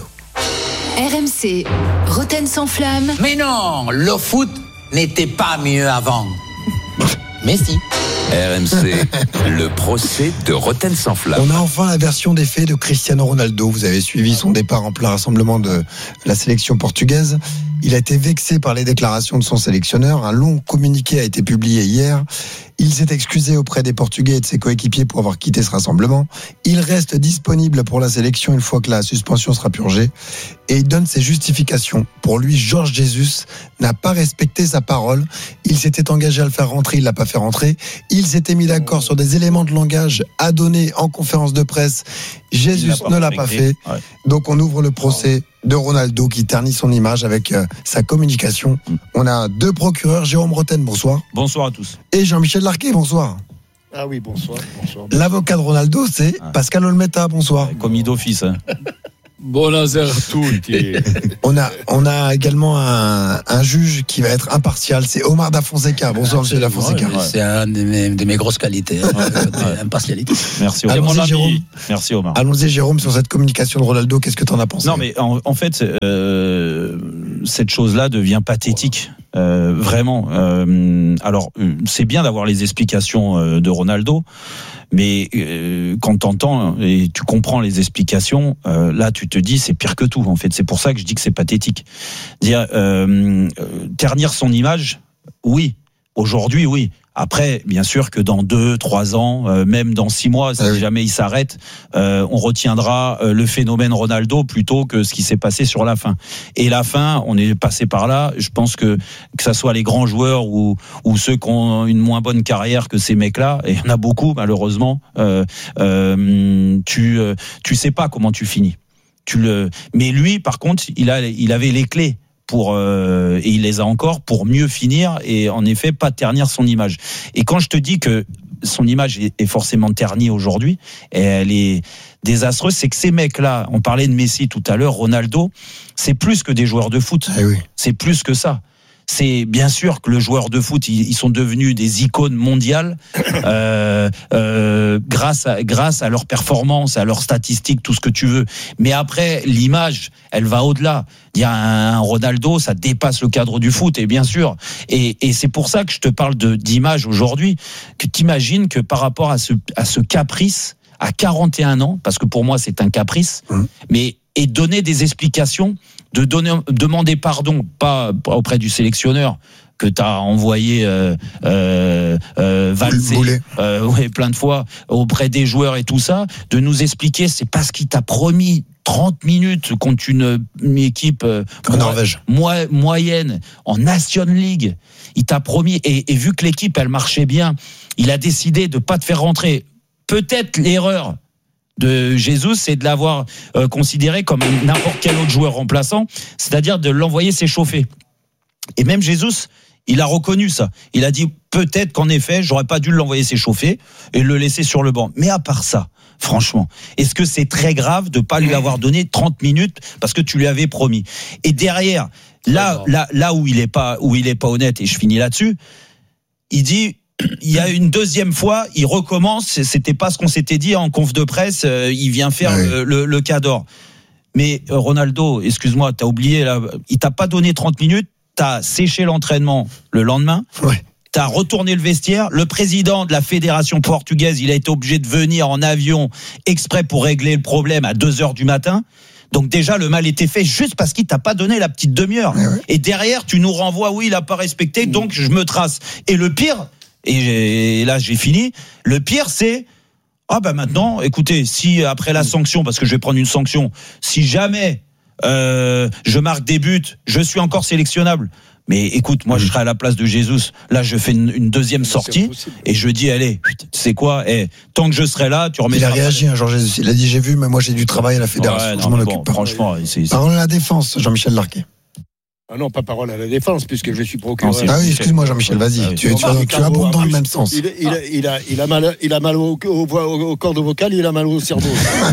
R M C, Roten sans flamme. Mais non, le foot n'était pas mieux avant. Mais si. R M C, le procès de Roten sans flamme. On a enfin la version des faits de Cristiano Ronaldo. Vous avez suivi son départ en plein rassemblement de la sélection portugaise. Il a été vexé par les déclarations de son sélectionneur. Un long communiqué a été publié hier. Il s'est excusé auprès des Portugais et de ses coéquipiers pour avoir quitté ce rassemblement. Il reste disponible pour la sélection une fois que la suspension sera purgée. Et il donne ses justifications. Pour lui, Jorge Jesus n'a pas respecté sa parole. Il s'était engagé à le faire rentrer, il ne l'a pas fait rentrer. Il s'était mis d'accord sur des éléments de langage à donner en conférence de presse. Jesus ne l'a pas fait. Ouais. Donc on ouvre le procès de Ronaldo qui ternit son image avec euh, sa communication. On a deux procureurs, Jérôme Roten, bonsoir. Bonsoir à tous. Et Jean-Michel Larquet, bonsoir. Ah oui, bonsoir. bonsoir. L'avocat de Ronaldo, c'est ah. Pascal Olmeta, bonsoir. Commis d'office. Hein. Buonasera tutti. On a, on a également un, un juge qui va être impartial, c'est Omar Da Fonseca. Bonsoir, monsieur Da Fonseca. Ouais, c'est un de mes, de mes grosses qualités, hein, ouais. impartialité. Merci Omar. Allons-y, Jérôme. Merci Omar. Allons-y, Jérôme, sur cette communication de Ronaldo, qu'est-ce que tu en as pensé ? Non, mais en, en fait, euh, cette chose-là devient pathétique. Euh, vraiment. Euh, alors, c'est bien d'avoir les explications euh, de Ronaldo, mais euh, quand t'entends et tu comprends les explications, euh, là, tu te dis c'est pire que tout. En fait, c'est pour ça que je dis que c'est pathétique. Dire euh, ternir son image, oui. Aujourd'hui, oui. Après, bien sûr que dans deux, trois ans, euh, même dans six mois, si oui. jamais il s'arrête, euh, on retiendra euh, le phénomène Ronaldo plutôt que ce qui s'est passé sur la fin. Et la fin, on est passé par là. Je pense que que ça soit les grands joueurs ou ou ceux qui ont une moins bonne carrière que ces mecs-là, et il y en a beaucoup malheureusement. Euh, euh, tu euh, tu sais pas comment tu finis. Tu le. Mais lui, par contre, il a il avait les clés. Pour euh, et il les a encore pour mieux finir et en effet pas ternir son image. Et quand je te dis que son image est, est forcément ternie aujourd'hui, et elle est désastreuse, c'est que ces mecs-là, on parlait de Messi tout à l'heure, Ronaldo, c'est plus que des joueurs de foot. Ah oui. C'est plus que ça. C'est bien sûr que le joueur de foot, ils, ils sont devenus des icônes mondiales euh, euh, grâce à grâce à leur performance, à leurs statistiques, tout ce que tu veux. Mais après, l'image, elle va au-delà. Il y a un Ronaldo, ça dépasse le cadre du foot, et bien sûr. Et, et c'est pour ça que je te parle de d'image aujourd'hui. Que t'imagines que par rapport à ce à ce caprice à quarante et un ans, parce que pour moi c'est un caprice, mmh. mais et donner des explications. De donner, demander pardon, pas auprès du sélectionneur que tu as envoyé euh, euh, euh, valser euh, ouais, plein de fois, auprès des joueurs et tout ça, de nous expliquer c'est parce qu'il t'a promis trente minutes contre une, une équipe euh, en Norvège mo- moyenne en Nation League. Il t'a promis, et, et vu que l'équipe elle marchait bien, il a décidé de pas te faire rentrer. Peut-être l'erreur de Jesus, c'est de l'avoir euh, considéré comme n'importe quel autre joueur remplaçant, c'est-à-dire de l'envoyer s'échauffer. Et même Jesus, il a reconnu ça. Il a dit peut-être qu'en effet, j'aurais pas dû l'envoyer s'échauffer et le laisser sur le banc. Mais à part ça, franchement, est-ce que c'est très grave de pas lui avoir donné trente minutes parce que tu lui avais promis ? Et derrière, là, là, là où il est pas, où il est pas honnête, et je finis là-dessus, il dit. Il y a une deuxième fois, il recommence, c'était pas ce qu'on s'était dit en conf de presse, euh, il vient faire ouais. le, le, le cador. Mais euh, Ronaldo, excuse-moi, t'as oublié, là, il t'a pas donné trente minutes, t'as séché l'entraînement le lendemain, ouais. t'as retourné le vestiaire, le président de la fédération portugaise, il a été obligé de venir en avion exprès pour régler le problème à deux heures du matin. Donc déjà le mal était fait juste parce qu'il t'a pas donné la petite demi-heure. Ouais. Et derrière tu nous renvoies, oui, il a pas respecté, donc je me trace. Et le pire, et là j'ai fini, le pire c'est ah bah maintenant écoutez, si après la sanction, parce que je vais prendre une sanction, si jamais euh, je marque des buts, je suis encore sélectionnable, mais écoute, moi je serai à la place de Jesus, là je fais une, une deuxième sortie et je dis allez, tu sais quoi, eh, tant que je serai là, tu remets. Il a réagi, hein, Jean Jesus, il a dit j'ai vu, mais moi j'ai du travail à la fédération, ouais, non, je m'en occupe bon, franchement, c'est, c'est... Parole à la défense, Jean-Michel Larquet. Ah non, pas parole à la défense, puisque je suis procureur. Ah oui, excuse-moi Jean-Michel, vas-y, ah oui. tu, tu, tu, tu abondes dans le même sens. Il, il, a, il, a, il, a, mal, il a mal au, au, au, au cordes vocales, il a mal au cerveau.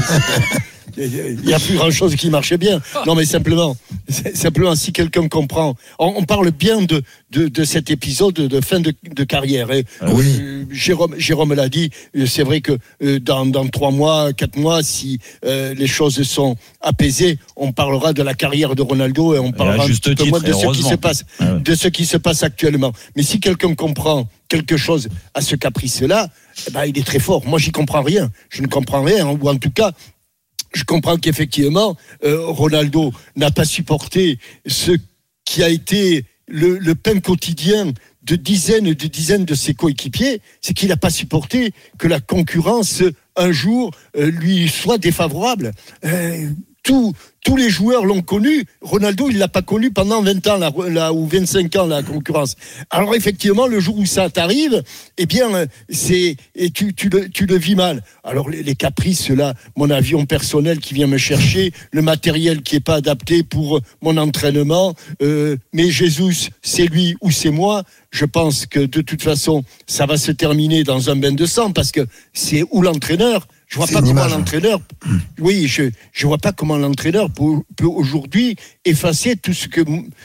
Il n'y a plus grand-chose qui marchait bien. Non, mais simplement, simplement si quelqu'un comprend. On, on parle bien de, de, de cet épisode de fin de, de carrière. Et, oui. euh, Jérôme, Jérôme l'a dit, c'est vrai que euh, dans, dans trois mois, quatre mois, si euh, les choses sont apaisées, on parlera de la carrière de Ronaldo et on parlera et un peu moins de ce qui se passe, ah ouais. de ce qui se passe actuellement. Mais si quelqu'un comprend quelque chose à ce caprice-là, eh ben, il est très fort. Moi, j'y comprends rien. Je ne comprends rien, ou en tout cas, je comprends qu'effectivement, euh, Ronaldo n'a pas supporté ce qui a été le, le pain quotidien de dizaines et de dizaines de ses coéquipiers, c'est qu'il n'a pas supporté que la concurrence, un jour, euh, lui soit défavorable. Euh, tout, tous les joueurs l'ont connu. Ronaldo, il l'a pas connu pendant vingt ans, là, là, ou vingt-cinq ans, la concurrence. Alors, effectivement, le jour où ça t'arrive, eh bien, c'est, et tu, tu le, tu le vis mal. Alors, les, les caprices, là, mon avion personnel qui vient me chercher, le matériel qui est pas adapté pour mon entraînement, euh, mais Jésus, c'est lui ou c'est moi. Je pense que, de toute façon, ça va se terminer dans un bain de sang parce que c'est où l'entraîneur. Je vois C'est pas une comment image. l'entraîneur, oui, je je vois pas comment l'entraîneur peut, peut aujourd'hui effacer tout ce que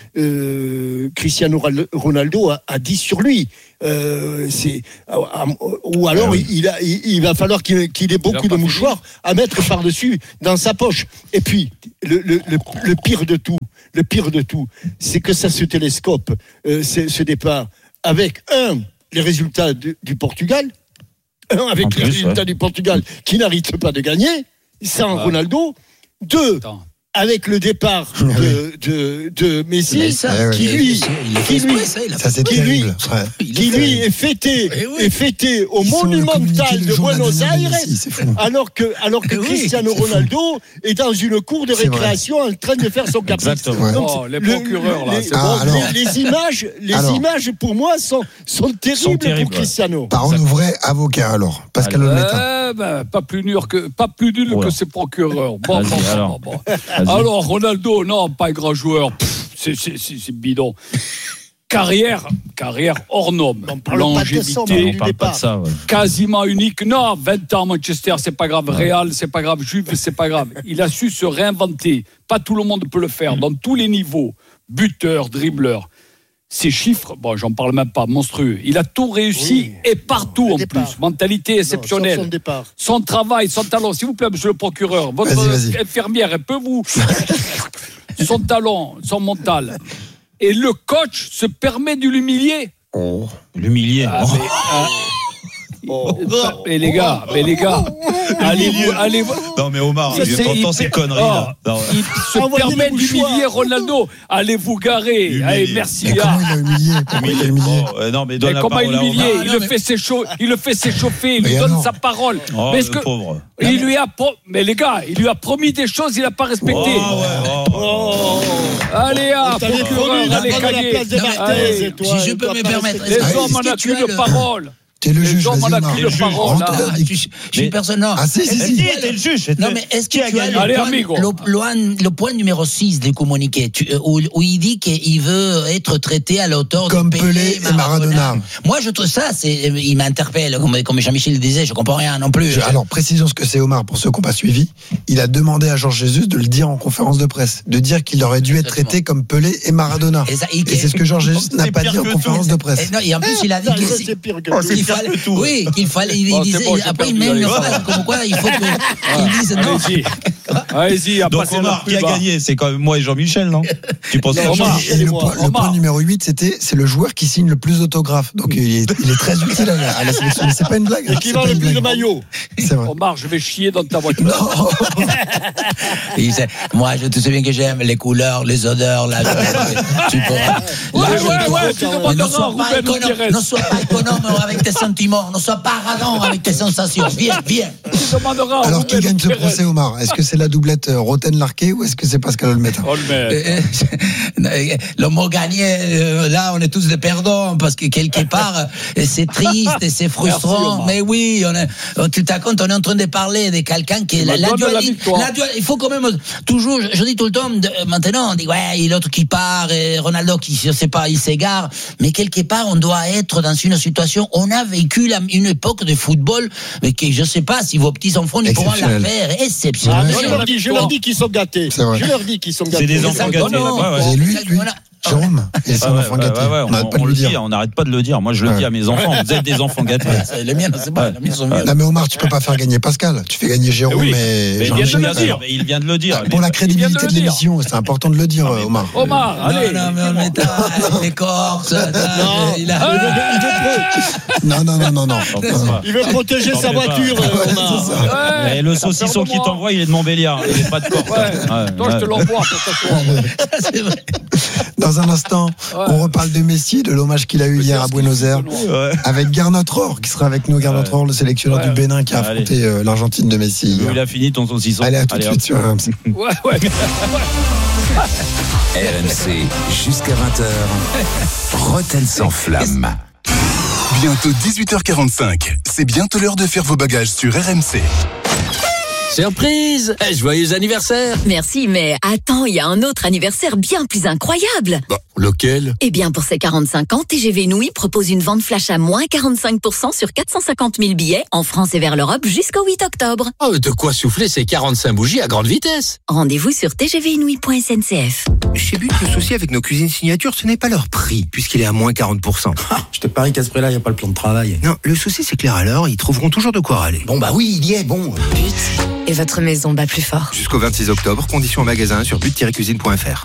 euh, Cristiano Ronaldo a, a dit sur lui. Euh, c'est ou alors oui. il, a, il, il va falloir qu'il, qu'il ait beaucoup de mouchoirs à mettre par dessus dans sa poche. Et puis le, le, le, le pire de tout, le pire de tout, c'est que ça se télescope euh, ce départ avec un les résultats de, du Portugal. Un, avec En les plus, résultats ouais. du Portugal qui n'arrête pas de gagner, sans Ah. Ronaldo. Deux, Attends. avec le départ de, de, de Messi, Mais ça, Eh oui. qui il- lui, il est fait qui lui, exprès, ça, il a Ça, c'est Qui, lui, terrible. Ouais. Il qui est lui fait- est fêté, Eh oui. est fêté au Ils sont le communiqué Monumental le de jour de la Buenos dernière de Aires, Messi, c'est fou. alors que, alors que Eh oui, Cristiano c'est fou. Ronaldo est dans une cour de C'est vrai. récréation en train de faire son caprice. Exactement. Ouais. Donc, Oh, les le- procureurs, là, les, c'est Ah, bon, alors. les, les images, les Alors. images pour moi sont, sont terribles terribles, pour Cristiano. Parole au vrai avocat alors, Pascal Allez. Olmeta. Eh ben, pas plus nul que, pas plus nul Oula. que ses procureurs. Bon, Vas-y, bon, bon, alors. bon, bon. Vas-y. Alors, Ronaldo, non, pas un grand joueur. Pff, c'est, c'est, c'est, c'est bidon. Carrière, carrière hors norme. On parle pas de ça, on Longévité, On parle pas de ça. Ouais. quasiment unique. Non, vingt ans Manchester, c'est pas grave. Real, c'est pas grave. Juve, c'est pas grave. Il a su se réinventer. Pas tout le monde peut le faire. Dans tous les niveaux. Buteur, dribbleur. Ces chiffres, bon, j'en parle même pas, monstrueux. Il a tout réussi Oui. et partout Le en départ. plus. Mentalité Non, exceptionnelle. sur son départ. Son travail, son talent. S'il vous plaît, monsieur le procureur, votre Vas-y, vas-y. infirmière, elle peut vous. Son talent, son mental. Et le coach se permet de l'humilier. Oh. L'humilier. Ah, mais, ah, Oh. mais les gars, mais les gars, allez-vous, allez-vous. Non mais Omar, Ça, je c'est- t'entends il- ces conneries là. Oh, Non, il se Envoyez permet les mouchoirs. d'humilier Ronaldo. Allez vous garer. Humilier. Allez, merci. Et comment Ah. il a humilié Comment il a humilié Bon, euh, non mais Mais donne la comment il parole à l'humilie Omar. Il le fait s'échauffer, il le fait s'échauffer, il lui Mais donne alors sa parole. Oh, Mais le est-ce que pauvre. il lui a pro- mais les gars, il lui a promis des choses, il n'a pas respecté. Oh, ouais, oh. Oh. Allez, ah, On t'avait procureur, promis allez, d'apprendre la caguer. place de Non, mais, Barthez, allez, et toi, si je tu peux vas me pas permettre, respecter. Les Ah, hommes est-ce en que a tu plus as de le- parole. T'es le Les juge, gens, on vas-y, a Omar. plus de juge. parole. Rentre, là. Ah, vas-y. je, je suis Mais- personne. Non. Ah si, si, Est-ce si. que tu Dis, as t'es le juge. Non, mais est-ce Qui que a tu as gagné le Allez, point, amigo. le, le- le point numéro six du communiqué, tu- euh, où, où il dit qu'il veut être traité à la hauteur Comme de Pelé et Maradona. Moi, je trouve ça, c'est, il m'interpelle, comme, comme Jean-Michel le disait, je comprends rien non plus. Je- alors, précisons ce que c'est Omar pour ceux qui n'ont pas suivi. Il a demandé à Georges Jesus de le dire en conférence de presse, de dire qu'il aurait dû être Exactement. traité comme Pelé et Maradona. Et ça, il- Et c'est ce que Georges Jesus n'a C'est pas pire dit en que conférence tout. de Et, presse. non, et en plus, il a dit Ça, que ça, c'est- c'est pire que Oh, tout. c'est il pire fallait, que tout. oui, qu'il fallait, il Oh, c'est disait, bon, j'ai après il perdu, met une allez. phrase comme quoi il faut que, ils disent non. Allez-y. Allez-y, à Donc passer Omar, le qui a plus bas. gagné? C'est quand même moi et Jean-Michel, non? Tu penses Non, pas Omar. Et le, Omar, point, le Omar. point numéro huit, c'était c'est le joueur qui signe le plus d'autographes. Donc il est, il est très utile à la, à la sélection. Mais c'est pas une blague. Et hein, qui c'est vend pas le une plus de blague. maillots. C'est vrai. Omar, je vais chier dans ta voiture. Non. Il disait, moi, je te sais bien que j'aime les couleurs, les odeurs, la tu pourras. Ouais, Là, je ouais, te- ouais, tu Mais demanderas ne à sois pas Ruben économe, Gutiérrez. ne sois pas économe avec tes sentiments, ne sois pas radon avec tes sensations. Viens, viens. Tu demanderas à Alors qui Ruben gagne ce Gutiérrez. procès, Omar? Est-ce que c'est la doublette euh, Roten-Larquet ou est-ce que c'est Pascal Olmeta? Oh, le mec. Euh, euh, Le mot gagné, euh, là, on est tous des perdants parce que quelque part, euh, c'est triste et c'est frustrant. Omar. Mais oui, on est, on- tu t'as compte, on est en train de parler de quelqu'un qui est Tu la, me la donnes la dualité. victoire. La dual- il faut quand même toujours, je, je dis tout le temps, de- maintenant, on dit ouais, il y a l'autre qui part, et Ronaldo qui, je sais pas, il s'égare. Mais quelque part, on doit être dans une situation. On a vécu la- une époque de football, mais que je sais pas si vos petits enfants ils pourront la Exceptionnel. faire. Ah, Exceptionnel. mais je leur dis, je leur dis qu'ils sont gâtés. C'est vrai. Je leur dis qu'ils sont gâtés. C'est des Mais enfants ça- gâtés. non, non, Ouais, ouais. C'est lui, Ça, lui, voilà. Jérôme. Et c'est Ah un ouais, enfant ouais, gâté. ouais, ouais, On n'arrête on, pas de on le le dire. dit, on n'arrête pas de le dire. Moi, je le Ouais. dis à mes enfants, vous êtes des enfants gâtés. C'est les miens, c'est pas, les miens sont mieux. Non mais Omar, tu peux pas faire gagner Pascal. Tu fais gagner Jérôme Oui. et Mais il vient de Jean-Michel. le dire. Mais il vient de le dire. Pour la crédibilité le de dire. l'émission, c'est important de le dire, Omar. Omar, allez. Non, non, mais on est à les Corses. Non. Il a- Il veut- il veut pro- Non, non, non, non, non. T'en fais pas. Il veut protéger T'en sa fais pas. voiture, euh, Omar. Ouais. Mais le Ça saucisson perd de qui moi. t'envoie, il est de Montbéliard. Il est pas de Corse. Ouais. Ouais, Toi, je te ouais. l'envoie pour ta soirée. C'est vrai. Dans Dans un instant, ouais. on reparle de Messi, de l'hommage qu'il a eu hier à Buenos Aires, ouais. avec Gernot Rohr qui sera avec nous. Gernot Rohr, le sélectionneur ouais. du Bénin qui a Allez. affronté euh, l'Argentine de Messi. Hier. Il a fini ton saucisson. Allez, à tout Allez, de suite sur R M C. Ouais, ouais. R M C, jusqu'à vingt heures, Rotten sans flamme. Bientôt dix-huit heures quarante-cinq. C'est bientôt l'heure de faire vos bagages sur R M C. Surprise! Joyeux anniversaire! Merci, mais attends, il y a un autre anniversaire bien plus incroyable. Bah, lequel? Eh bien, pour ses quarante-cinq ans, T G V Inouï propose une vente flash à moins quarante-cinq pour cent sur quatre cent cinquante mille billets en France et vers l'Europe jusqu'au huit octobre. Oh, de quoi souffler ces quarante-cinq bougies à grande vitesse! Rendez-vous sur t g v inouï point s n c f. Chez But, le souci avec nos cuisines signature, ce n'est pas leur prix, puisqu'il est à moins quarante pour cent. Ah, je te parie qu'à ce prix-là, il n'y a pas le plan de travail. Non, le souci, c'est que les râleurs, ils trouveront toujours de quoi râler. Bon, bah oui, il y est, bon. But. Et votre maison bat plus fort. Jusqu'au vingt-six octobre, conditions en magasin sur but tiret cuisine point f r.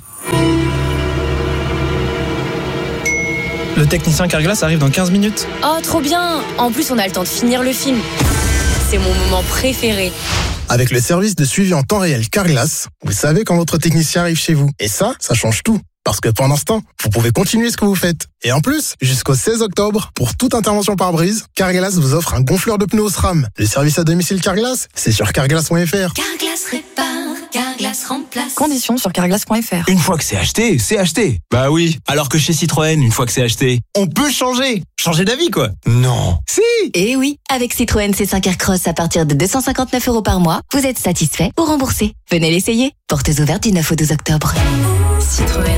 Le technicien Carglass arrive dans quinze minutes. Oh, trop bien! En plus, on a le temps de finir le film. C'est mon moment préféré. Avec le service de suivi en temps réel Carglass, vous savez quand votre technicien arrive chez vous. Et ça, ça change tout. Parce que pendant ce temps, vous pouvez continuer ce que vous faites. Et en plus, jusqu'au seize octobre, pour toute intervention par brise, Carglass vous offre un gonfleur de pneus SRAM. Le service à domicile Carglass, c'est sur carglass point f r. Carglass répare, Carglass remplace. Conditions sur carglass point f r. Une fois que c'est acheté, c'est acheté. Bah oui. Alors que chez Citroën, une fois que c'est acheté, on peut changer. Changer d'avis, quoi. Non. Si. Et oui, avec Citroën C cinq Aircross à partir de deux cent cinquante-neuf euros par mois, vous êtes satisfait ou remboursé. Venez l'essayer. Portes ouvertes du neuf au douze octobre. Citroën.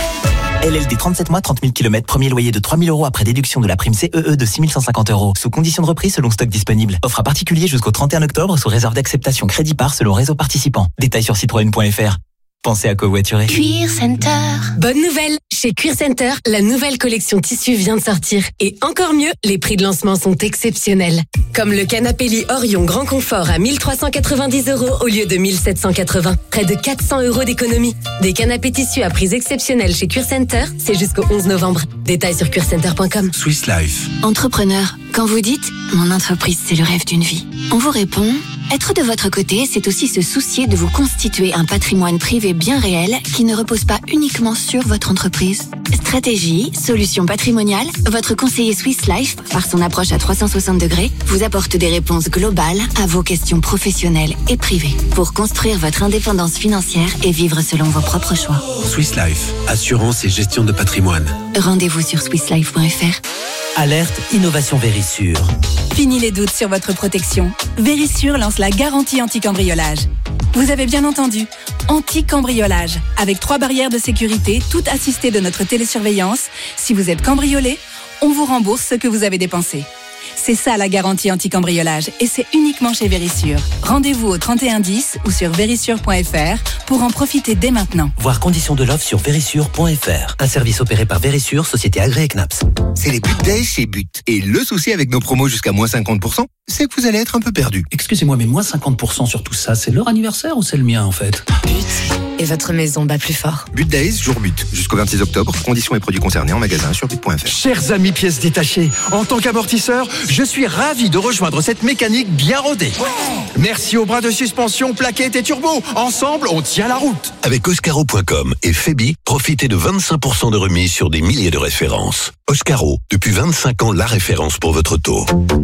L L D trente-sept mois, trente mille kilomètres, premier loyer de trois mille euros après déduction de la prime C E E de six mille cent cinquante euros. Sous condition de reprise selon stock disponible. Offre à particulier jusqu'au trente et un octobre sous réserve d'acceptation crédit par selon réseau participant. Détails sur citroën point f r. Pensez à covoiturer. Cuir Center. Bonne nouvelle! Chez Cuir Center, la nouvelle collection tissu vient de sortir. Et encore mieux, les prix de lancement sont exceptionnels. Comme le canapé lit Orion Grand Confort à mille trois cent quatre-vingt-dix euros au lieu de mille sept cent quatre-vingts. Près de quatre cents euros d'économie. Des canapés tissus à prix exceptionnels chez Cuir Center, c'est jusqu'au onze novembre. Détails sur cuir center point com. Swiss Life. Entrepreneur, quand vous dites « Mon entreprise, c'est le rêve d'une vie », on vous répond « Être de votre côté, c'est aussi se soucier de vous constituer un patrimoine privé bien réel qui ne repose pas uniquement sur votre entreprise. Stratégie, solutions patrimoniales, votre conseiller Swiss Life, par son approche à trois cent soixante degrés, vous apporte des réponses globales à vos questions professionnelles et privées pour construire votre indépendance financière et vivre selon vos propres choix. Swiss Life, assurance et gestion de patrimoine. Rendez-vous sur swiss life point f r. Alerte Innovation Vérissure. Fini les doutes sur votre protection. Vérissure lance la garantie anti-cambriolage. Vous avez bien entendu, anti-cambriolage, avec trois barrières de sécurité, toutes assistées de notre télésurveillance. Si vous êtes cambriolé, on vous rembourse ce que vous avez dépensé. C'est ça la garantie anti-cambriolage et c'est uniquement chez Vérissure. Rendez-vous au trente et un dix ou sur vérissure point f r pour en profiter dès maintenant. Voir conditions de l'offre sur vérissure point f r. Un service opéré par Vérissure, société agréée C N A P S. C'est les But Days chez But. Et le souci avec nos promos jusqu'à moins cinquante pour cent, c'est que vous allez être un peu perdu. Excusez-moi, mais moins cinquante pour cent sur tout ça, c'est leur anniversaire ou c'est le mien en fait? But. Et votre maison bat plus fort. But Days, jour but. Jusqu'au vingt-six octobre, conditions et produits concernés en magasin sur but point f r. Chers amis pièces détachées, en tant qu'amortisseur, je suis ravi de rejoindre cette mécanique bien rodée. Ouais. Merci aux bras de suspension, plaquettes et turbo. Ensemble, on tient la route. Avec Oscaro point com et Febi, profitez de vingt-cinq pour cent de remise sur des milliers de références. Oscaro, depuis vingt-cinq ans, la référence pour votre auto.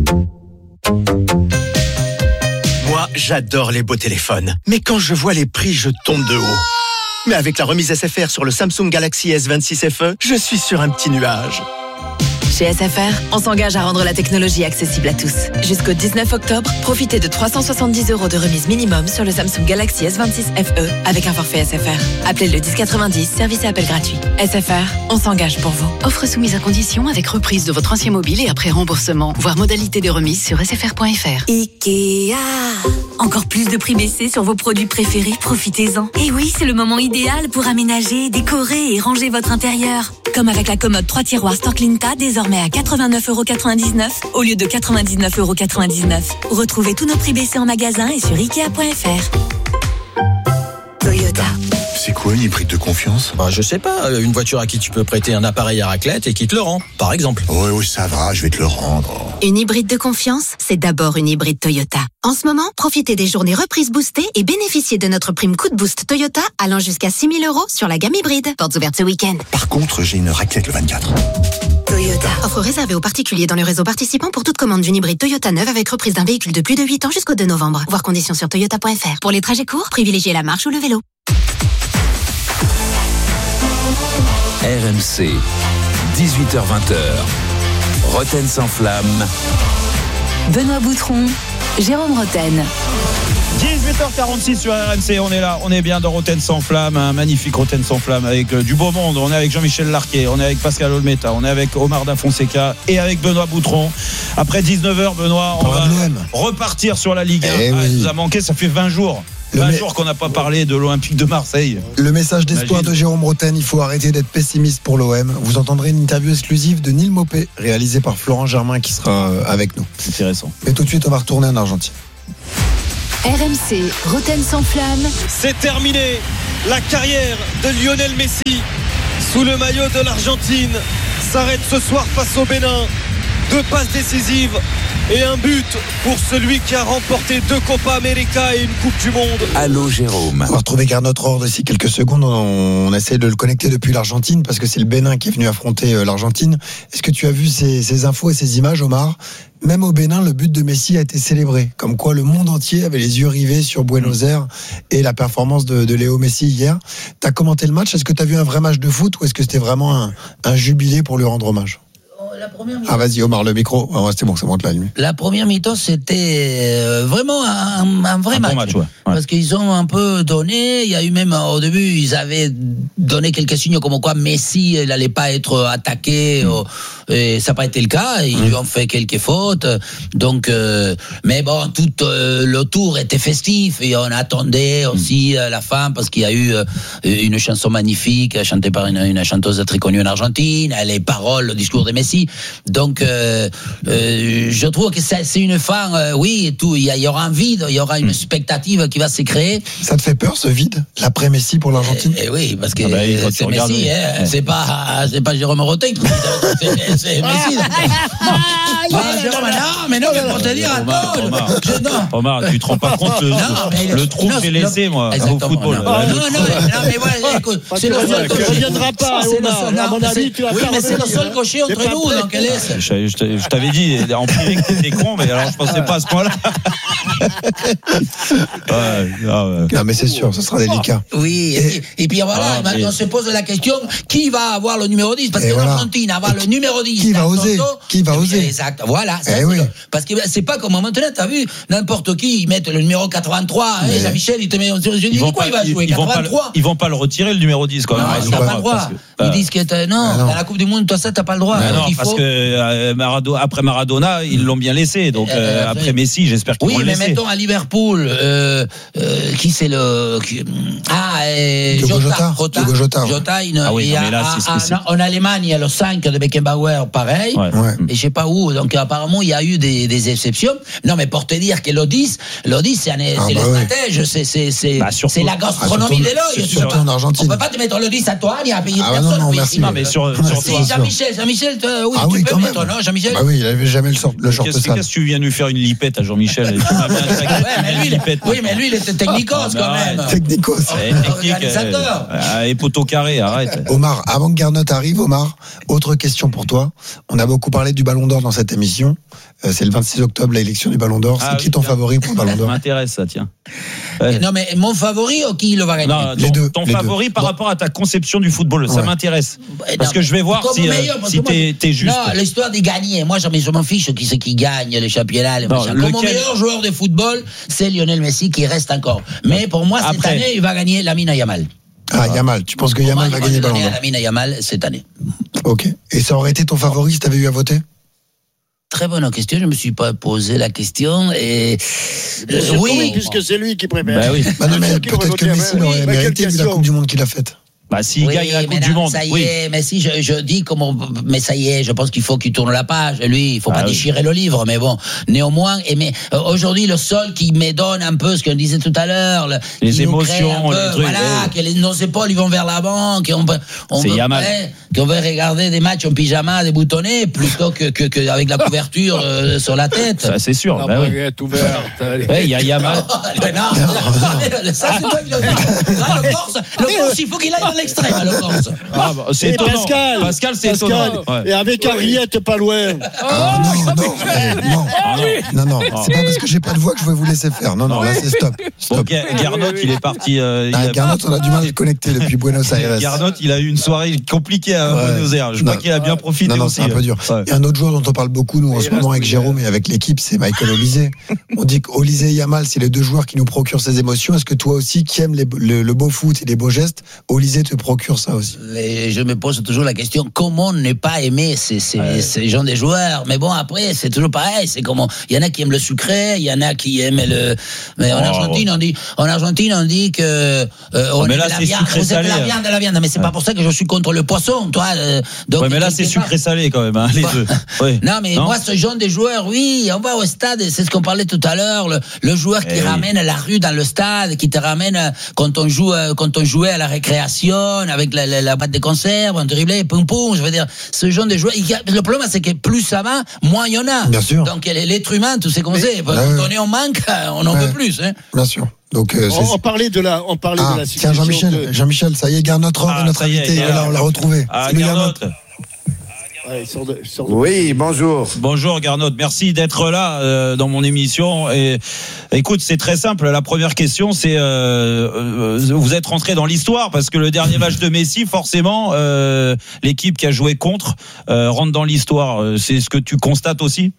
Moi, j'adore les beaux téléphones. Mais quand je vois les prix, je tombe de haut. Mais avec la remise S F R sur le Samsung Galaxy S vingt-six F E, je suis sur un petit nuage. Chez S F R, on s'engage à rendre la technologie accessible à tous. Jusqu'au dix-neuf octobre, profitez de trois cent soixante-dix euros de remise minimum sur le Samsung Galaxy S vingt-six F E avec un forfait S F R. Appelez le dix quatre-vingt-dix, service et appel gratuit. S F R, on s'engage pour vous. Offre soumise à condition avec reprise de votre ancien mobile et après remboursement. Voir modalité de remise sur s f r point f r. Ikea. Encore plus de prix baissés sur vos produits préférés, profitez-en. Et oui, c'est le moment idéal pour aménager, décorer et ranger votre intérieur. Comme avec la commode trois tiroirs Storklinta, désormais à quatre-vingt-neuf euros quatre-vingt-dix-neuf au lieu de quatre-vingt-dix-neuf euros quatre-vingt-dix-neuf. Retrouvez tous nos prix baissés en magasin et sur ikea point f r. Toyota. C'est quoi une hybride de confiance? Bah, je sais pas, une voiture à qui tu peux prêter un appareil à raclette et qui te le rend, par exemple. Oui, oui, ça va, je vais te le rendre. Une hybride de confiance, c'est d'abord une hybride Toyota. En ce moment, profitez des journées reprises boostées et bénéficiez de notre prime coup de boost Toyota allant jusqu'à six mille euros sur la gamme hybride. Portes ouvertes ce week-end. Par contre, j'ai une raclette le vingt-quatre. Toyota. Offre réservée aux particuliers dans le réseau participant pour toute commande d'une hybride Toyota neuve avec reprise d'un véhicule de plus de huit ans jusqu'au deux novembre. Voir conditions sur toyota point f r. Pour les trajets courts, privilégiez la marche ou le vélo. R M C, dix-huit heures vingt. Roten sans flamme. Benoît Boutron, Jérôme Roten. dix-huit heures quarante-six sur R M C, on est là, on est bien dans Roten sans flamme, un magnifique Roten sans flamme avec euh, du beau monde. On est avec Jean-Michel Larquet, on est avec Pascal Olmeta, on est avec Omar Da Fonseca et avec Benoît Boutron. Après dix-neuf heures, Benoît, on va repartir sur la Ligue un. Eh ah, oui. Il nous a manqué, ça fait vingt jours. vingt me... jours qu'on n'a pas parlé de l'Olympique de Marseille. Le message d'espoir Imagine. de Jérôme Roten, il faut arrêter d'être pessimiste pour l'O M. Vous entendrez une interview exclusive de Neil Maupay, réalisée par Florent Germain, qui sera avec nous. Intéressant. Mais tout de suite, on va retourner en Argentine. R M C, Roten sans flamme. C'est terminé. La carrière de Lionel Messi sous le maillot de l'Argentine s'arrête ce soir face au Bénin. Deux passes décisives et un but pour celui qui a remporté deux Copa América et une Coupe du Monde. Allô Jérôme. On va retrouver Gernot Rohr d'ici quelques secondes. On, on essaie de le connecter depuis l'Argentine parce que c'est le Bénin qui est venu affronter l'Argentine. Est-ce que tu as vu ces, ces infos et ces images, Omar? Même au Bénin, le but de Messi a été célébré. Comme quoi le monde entier avait les yeux rivés sur Buenos Aires et la performance de, de Léo Messi hier. Tu as commenté le match. Est-ce que tu as vu un vrai match de foot ou est-ce que c'était vraiment un, un jubilé pour lui rendre hommage? La première ah vas-y Omar, le micro. Ah, ouais, c'est bon, ça monte là. Lui. La première mi-temps, c'était vraiment un, un vrai un match, bon match ouais. Ouais. Parce qu'ils ont un peu donné. Il y a eu même au début, ils avaient donné quelques signes comme quoi Messi il n'allait pas être attaqué. Mmh. Et ça n'a pas été le cas. Ils mmh. lui ont fait quelques fautes. Donc, euh, mais bon, tout euh, le tour était festif et on attendait aussi mmh. la fin parce qu'il y a eu euh, une chanson magnifique chantée par une, une chanteuse très connue en Argentine. Les paroles, le discours de Messi. Donc, euh, euh, je trouve que c'est, c'est une fin, euh, oui, et tout. Il y, y aura un vide, il y aura une mmh. spectative qui va se créer. Ça te fait peur ce vide, l'après Messi pour l'Argentine? Et, et oui, parce que ah bah, c'est Messi, hein, ouais. c'est pas, c'est pas Jérôme Roten, c'est, c'est Messi. Ah, Jérôme, non, mais non, mais pour te dire, attends. Omar, je, non. Omar, tu te rends pas compte le, non, le, le trou que j'ai laissé, moi, au football. Non, non, non, non, mais ouais, écoute, c'est le seul cocher. Tu reviendras pas, Omar. À mon avis, tu vas oui, mais c'est le seul cocher entre nous, dans quel est. Je, je, je t'avais dit en privé que t'étais con, mais alors je pensais pas à ce point-là. ouais, ah ouais. Non, mais c'est sûr, ce sera délicat. Oui, et, et, et puis voilà, ah, mais... on se pose la question qui va avoir le numéro dix? Parce que voilà. l'Argentine va avoir le numéro dix. Qui va oser? Qui va oser? Exact, voilà. Ça, eh oui. le... Parce que c'est pas comme maintenant, t'as vu, n'importe qui, ils mettent le numéro quatre-vingt-trois. Mais... Hein, Jean-Michel, il te met. Je dis, quoi pas, il va jouer? Ils quatre-vingt-trois. Vont pas, ils vont pas le retirer, le numéro dix, quand même. Non, t'as pas le droit. Ils disent que non, dans la Coupe du Monde, toi, ça, t'as pas le droit. Non, parce que Maradona, après Maradona, ils l'ont bien laissé. Donc euh, après Messi, j'espère qu'ils oui, vont le laisser. Oui, mais mettons à Liverpool, euh, euh, qui c'est le qui, ah euh, Jota, Jota, Jota, Jota. Il, ah oui, il non, mais là, a, c'est a, a, en Allemagne, il y a le cinq de Beckenbauer, pareil. Ouais. Ouais. Et je sais pas où. Donc apparemment, il y a eu des, des exceptions. Non, mais pour te dire que l'O dix, l'O dix, c'est, un, ah c'est bah le stratège, oui. c'est c'est c'est, bah, surtout, c'est la gastronomie ah, de l'œil. Surtout en Argentine. On peut pas te mettre l'O dix à toi, il y a payé ah, personne. Non, non, merci. Non, mais sur c'est Jean-Michel, Jean-Michel, oui, ah tu oui, peux mettre, non, Jean-Michel. Ah oui, il avait jamais le short le short sale. Qu'est-ce que tu viens de lui faire une lipette à Jean-Michel? Oui, mais lui, il était technicos quand même. Technicos. Organisateur. Et poteau carré, arrête. Omar, avant que Gernot arrive, Omar, autre question pour toi. On a beaucoup parlé du Ballon d'Or dans cette émission. C'est le vingt-six octobre, l'élection du Ballon d'Or. C'est ah, qui oui, ton favori pour le Ballon d'Or? Ça m'intéresse, ça, tiens. Ouais. Non, mais mon favori ou qui le va gagner? Non, les ton, deux. Ton les favori deux. Par bon. rapport à ta conception du football, ouais. ça m'intéresse. Ouais, parce non, que je vais voir si, meilleur, si t'es, t'es juste. Non, l'histoire des gagnés. Moi, je m'en fiche qui c'est qui gagne les championnats. Les non, Comme lequel... mon meilleur joueur de football, c'est Lionel Messi qui reste encore. Mais pour moi, cette Après. année, il va gagner Lamine Yamal. Ah, Yamal. Tu penses que Yamal va gagner le Ballon d'Or? Lamine Yamal cette année. Ok. Et ça aurait été ton favori si t'avais eu à voter? Très bonne question, je ne me suis pas posé la question et euh, oui, puisque c'est lui qui préfère. Bah oui. Bah non, mais peut-être que Messi l'aurait mérité vu la Coupe du Monde qu'il a faite. Bah, s'il oui, gagne la Coupe non, du Monde. Ça y oui. est, mais si je, je dis comment, mais ça y est, je pense qu'il faut qu'il tourne la page. Lui, il faut ah, pas oui. déchirer le livre, mais bon, néanmoins, et mais euh, aujourd'hui, le seul qui m'étonne un peu, ce qu'on disait tout à l'heure, le, les émotions, peu, les trucs, voilà, oui. que les, nos épaules ils vont vers l'avant, qu'on peut, on c'est veut, Yamal. Ouais, qu'on veut regarder des matchs en pyjama, déboutonné, plutôt que, que, que avec la couverture euh, sur la tête. Ça, c'est sûr. La bah, baguette oui. ouverte. Il y a Yamal. Ça, c'est toi qui le dis. Là, le Corse, le Corse, il faut qu'il aille dans l'extrême, le Corse. Ah, bah, c'est et étonnant. Pascal, Pascal, c'est Pascal, étonnant. Ouais. Et avec Henriette pas loin. Ah, non, non, non, ah, non, non, non. C'est pas parce que j'ai pas de voix que je vais vous laisser faire. Non, non, là c'est stop. stop. Ok, Garnot, il est parti. Euh, ah, il a... Garnot, on a du mal à le connecter depuis Buenos Aires. Garnot, il a eu une soirée compliquée à ouais. Buenos Aires. Je non, crois qu'il a bien profité non, non, aussi. C'est un peu dur. Ouais. Il y a un autre joueur dont on parle beaucoup, nous, en ce moment, avec Jérôme et avec l'équipe, c'est Michael Olise. On dit qu'Olise et Yamal, c'est les deux joueurs qui nous procurent ces émotions. Est-ce que toi aussi, qui aimes les, le, le beau foot et les beaux gestes, Olise te procure ça aussi? Et je me pose toujours la question, comment ne pas aimer ces, ces, ouais. ces gens des joueurs? Mais bon, après, c'est toujours pareil. C'est comment, il y en a qui aiment le sucré, il y en a qui aiment le, mais en oh, Argentine, on dit, en Argentine, on dit que, euh, on mais aime là, la c'est viande, sucré salé. La viande, la viande. Mais c'est ouais. pas pour ça que je suis contre le poisson, toi. Euh, donc, ouais, mais là, c'est sucré salé quand même, hein, les deux. Oui. Non, mais non moi, ce genre de joueurs, oui, on va au stade, c'est ce qu'on parlait tout à l'heure, le, le joueur qui hey. ramène la rue dans le stade, qui te ramène quand on joue, quand on jouait à la récréation, avec la, la, la boîte de conserve, un dribblet, pum pum, je veux dire, ce genre de joueurs, le problème, c'est que plus ça va, moins il y en a. Bien sûr. Donc, l'être humain, tout ce qu'on sait, quand euh, on est en manque, on en ouais. veut plus, hein. Bien sûr. Donc, euh, on, on parlait de la, on parlait ah, de la tiens, Jean-Michel, de... Jean-Michel, ça y est, Garnot, ah, notre invité, voilà, on l'a retrouvé. Ah, Garnot. Ouais, sort de, sort de... Oui, bonjour. Bonjour Garnot, merci d'être là euh, dans mon émission. Et écoute, c'est très simple. La première question, c'est euh, euh, vous êtes rentré dans l'histoire parce que le dernier match de Messi, forcément, euh, l'équipe qui a joué contre euh, rentre dans l'histoire. C'est ce que tu constates aussi?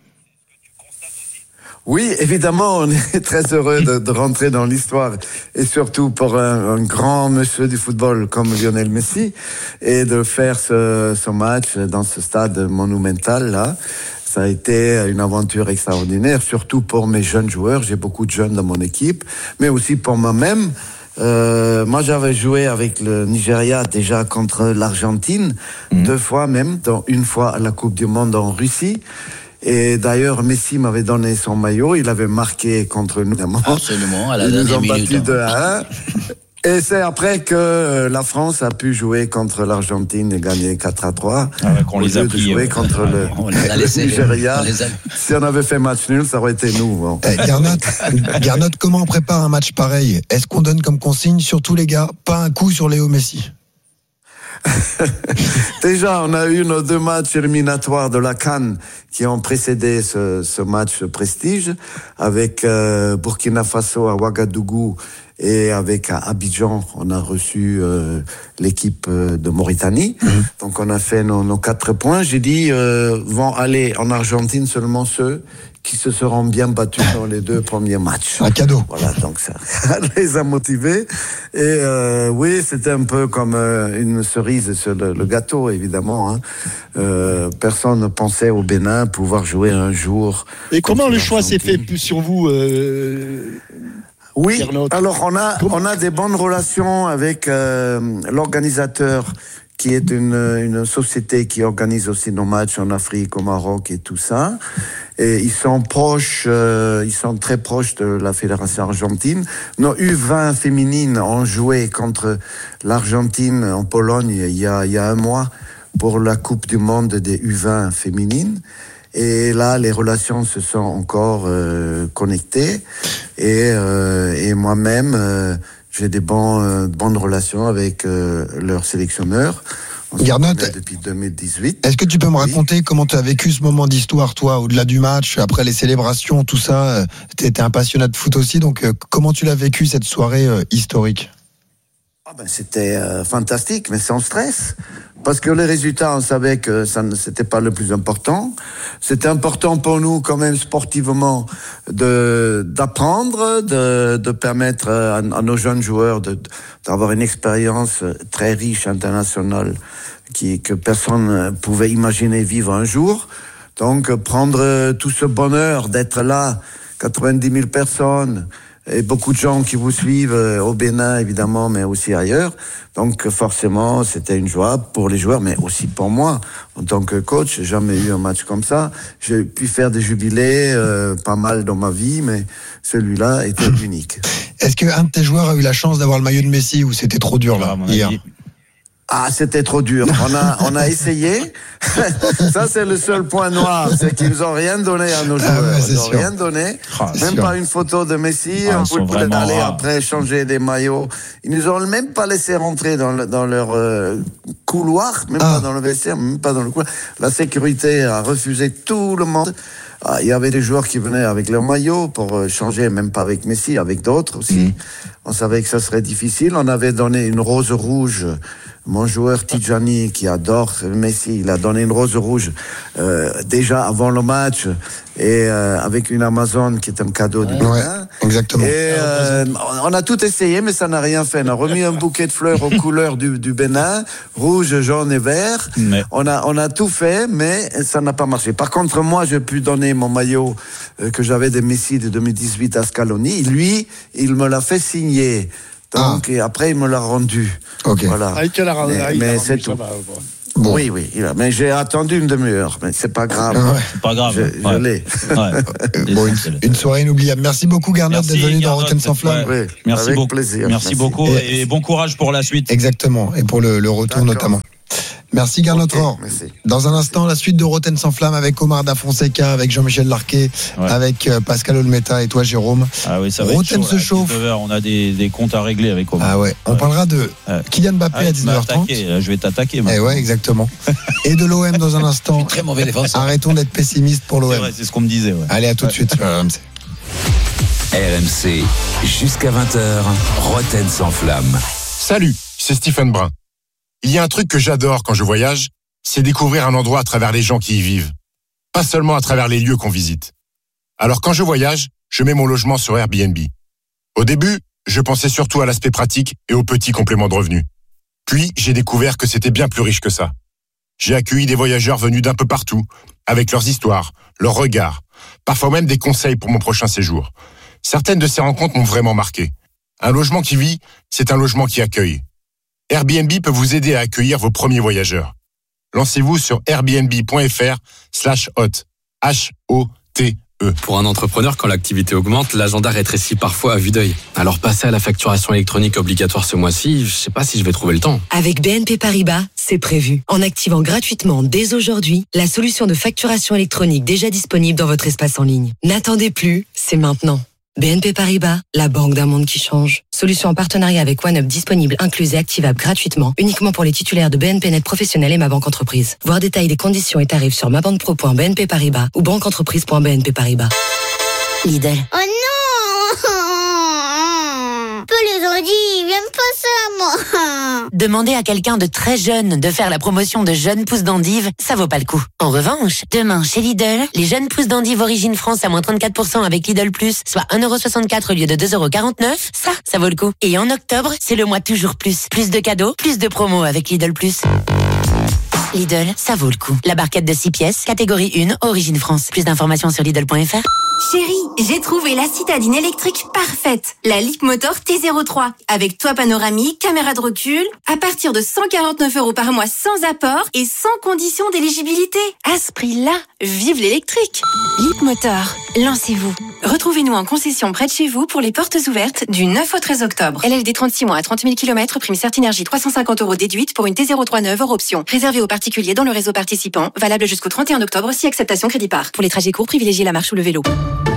Oui, évidemment, on est très heureux de, de rentrer dans l'histoire et surtout pour un, un grand monsieur du football comme Lionel Messi et de faire ce, ce match dans ce stade monumental là. Ça a été une aventure extraordinaire, surtout pour mes jeunes joueurs. J'ai beaucoup de jeunes dans mon équipe, mais aussi pour moi-même. Euh, moi, j'avais joué avec le Nigeria déjà contre l'Argentine, mmh. deux fois même, dont une fois à la Coupe du Monde en Russie. Et d'ailleurs, Messi m'avait donné son maillot, il avait marqué contre nous. Absolument, à la Ils dernière nous ont minute. battu deux à un. Et c'est après que la France a pu jouer contre l'Argentine et gagner quatre à trois. Ah ouais, qu'on au les lieu a de pris, jouer ouais. contre le, on les a laissés, le Nigeria. on les a... Si on avait fait match nul, ça aurait été nous. Bon. Eh, Garnot, Garnot, comment on prépare un match pareil? Est-ce qu'on donne comme consigne, surtout les gars, pas un coup sur Léo Messi? Déjà, on a eu nos deux matchs éliminatoires de la CAN qui ont précédé ce, ce match prestige avec euh, Burkina Faso à Ouagadougou et avec à Abidjan, on a reçu euh, l'équipe de Mauritanie. Mmh. Donc on a fait nos, nos quatre points. J'ai dit euh, vont aller en Argentine seulement ceux qui se seront bien battus dans les deux premiers matchs. Un cadeau. Voilà, donc ça les a motivés. Et euh, oui, c'était un peu comme euh, une cerise sur le, le gâteau, évidemment. Hein. Euh, personne ne pensait au Bénin pouvoir jouer un jour. Et comment le choix s'est fait sur vous euh... Oui, alors on a on a des bonnes relations avec euh, l'organisateur qui est une une société qui organise aussi nos matchs en Afrique, au Maroc et tout ça. Et ils sont proches, euh, ils sont très proches de la fédération argentine. Nos U vingt féminines ont joué contre l'Argentine en Pologne il y a il y a un mois pour la Coupe du Monde des U vingt féminines. Et là, les relations se sont encore euh, connectées. Et, euh, et moi-même, euh, j'ai des bons, euh, bonnes relations avec euh, leur sélectionneur. Garnot, depuis deux mille dix-huit. Est-ce que tu peux me oui. raconter comment tu as vécu ce moment d'histoire, toi, au-delà du match, après les célébrations, tout ça? Tu étais un passionné de foot aussi, donc euh, comment tu l'as vécu cette soirée euh, historique? Ah ben, c'était euh, fantastique, mais sans stress. Parce que les résultats, on savait que ça ne c'était pas le plus important. C'était important pour nous, quand même, sportivement, de d'apprendre, de de permettre à, à nos jeunes joueurs de d'avoir une expérience très riche internationale, qui que personne pouvait imaginer vivre un jour. Donc prendre tout ce bonheur d'être là, quatre-vingt-dix mille personnes. et beaucoup de gens qui vous suivent au Bénin, évidemment, mais aussi ailleurs. Donc, forcément, c'était une joie pour les joueurs, mais aussi pour moi. En tant que coach, j'ai jamais eu un match comme ça. J'ai pu faire des jubilés, euh, pas mal dans ma vie, mais celui-là était unique. Est-ce qu'un de tes joueurs a eu la chance d'avoir le maillot de Messi ou c'était trop dur, là, hier ? Ah, c'était trop dur. On a, on a essayé. Ça, c'est le seul point noir. C'est qu'ils nous ont rien donné à nos joueurs. Ah ouais, ils n'ont rien donné. Ah, même sûr. Pas une photo de Messi. Ah, on pouvait aller rares. Après changer des maillots. Ils nous ont même pas laissé rentrer dans, le, dans leur euh, couloir, même ah. pas dans le vestiaire, même pas dans le couloir. La sécurité a refusé tout le monde. Ah, il y avait des joueurs qui venaient avec leur maillot pour changer, même pas avec Messi, avec d'autres aussi. Mmh. On savait que ça serait difficile. On avait donné une rose rouge. Mon joueur Tidjani, qui adore Messi, il a donné une rose rouge euh, déjà avant le match et euh, avec une Amazon qui est un cadeau du Bénin. Ouais, exactement. Et euh, on a tout essayé, mais ça n'a rien fait. On a remis un bouquet de fleurs aux couleurs du, du Bénin, rouge, jaune et vert. Mais... On a on a tout fait, mais ça n'a pas marché. Par contre, moi, j'ai pu donner mon maillot euh, que j'avais de Messi de deux mille dix-huit à Scaloni. Lui, il me l'a fait signer. Donc, ah. et après, il me l'a rendu. Ok. Voilà. Ah, il l'a rendu, mais, il mais l'a c'est rendu, tout. Ça va, bon. Oui, oui. Il a, mais j'ai attendu une demi-heure. Mais c'est pas grave. Ouais. C'est pas grave. Je, ouais. je l'ai. Ouais. Bon, une, une soirée inoubliable. Merci beaucoup, Garnot, d'être venu dans Rotten sans flamme. Ouais. Oui, merci avec beaucoup. plaisir. Merci, merci beaucoup et, et bon courage pour la suite. Exactement. Et pour le, le retour D'accord. notamment. Merci Garnot. Okay, dans un instant, la suite de Rotten sans flamme avec Omar Da Fonseca, avec Jean-Michel Larquet, ouais. avec euh, Pascal Olmeta et toi Jérôme. Ah oui, ça va Rotten être chaud, se chauffe. On a des, des comptes à régler avec Omar. Ah ouais. On ouais. parlera de ouais. Kylian Mbappé ah, à dix-neuf heures trente. Je vais t'attaquer. Eh ouais, exactement. Et de l'O M dans un instant. Très mauvais défenseur. Arrêtons d'être pessimistes pour l'O M. C'est vrai, c'est ce qu'on me disait. Ouais. Allez, à tout de suite sur R M C. R M C, jusqu'à vingt heures, Rotten sans flamme. Salut, c'est Stephen Brun. Il y a un truc que j'adore quand je voyage, c'est découvrir un endroit à travers les gens qui y vivent. Pas seulement à travers les lieux qu'on visite. Alors quand je voyage, je mets mon logement sur Airbnb. Au début, je pensais surtout à l'aspect pratique et aux petits compléments de revenus. Puis, j'ai découvert que c'était bien plus riche que ça. J'ai accueilli des voyageurs venus d'un peu partout, avec leurs histoires, leurs regards, parfois même des conseils pour mon prochain séjour. Certaines de ces rencontres m'ont vraiment marqué. Un logement qui vit, c'est un logement qui accueille. Airbnb peut vous aider à accueillir vos premiers voyageurs. Lancez-vous sur airbnb.fr slash hot. H O T E. Pour un entrepreneur, quand l'activité augmente, l'agenda rétrécit parfois à vue d'œil. Alors passer à la facturation électronique obligatoire ce mois-ci, je sais pas si je vais trouver le temps. Avec B N P Paribas, c'est prévu. En activant gratuitement dès aujourd'hui la solution de facturation électronique déjà disponible dans votre espace en ligne. N'attendez plus, c'est maintenant. B N P Paribas, la banque d'un monde qui change. Solution en partenariat avec OneUp disponible, incluse et activable gratuitement, uniquement pour les titulaires de B N P Net Professionnel et Ma Banque Entreprise. Voir détails des conditions et tarifs sur mabanquepro point b n p paribas ou banqueentreprise point b n p paribas. Lidl. Oh non! Pas les ordi, j'aime pas ça, moi. Demander à quelqu'un de très jeune de faire la promotion de jeunes pousses d'endives, ça vaut pas le coup. En revanche, demain chez Lidl, les jeunes pousses d'endives Origine France à moins trente-quatre pour cent avec Lidl Plus, soit un euro soixante-quatre au lieu de deux euros quarante-neuf, ça, ça vaut le coup. Et en octobre, c'est le mois toujours plus. Plus de cadeaux, plus de promos avec Lidl Plus. Lidl, ça vaut le coup. La barquette de six pièces, catégorie un, Origine France. Plus d'informations sur Lidl point F R. Chérie, j'ai trouvé la citadine électrique parfaite. La Leapmotor T zéro trois. Avec toit panoramique, caméra de recul. À partir de cent quarante-neuf euros par mois sans apport et sans condition d'éligibilité. À ce prix-là, vive l'électrique. Leapmotor, lancez-vous. Retrouvez-nous en concession près de chez vous pour les portes ouvertes du neuf au treize octobre. L L D trente-six mois à trente mille kilomètres, prime Certinergie trois cent cinquante euros déduite pour une T zéro trois neuve hors option. Réservé aux particuliers dans le réseau participant. Valable jusqu'au trente et un octobre si acceptation crédit par. Pour les trajets courts, privilégiez la marche ou le vélo.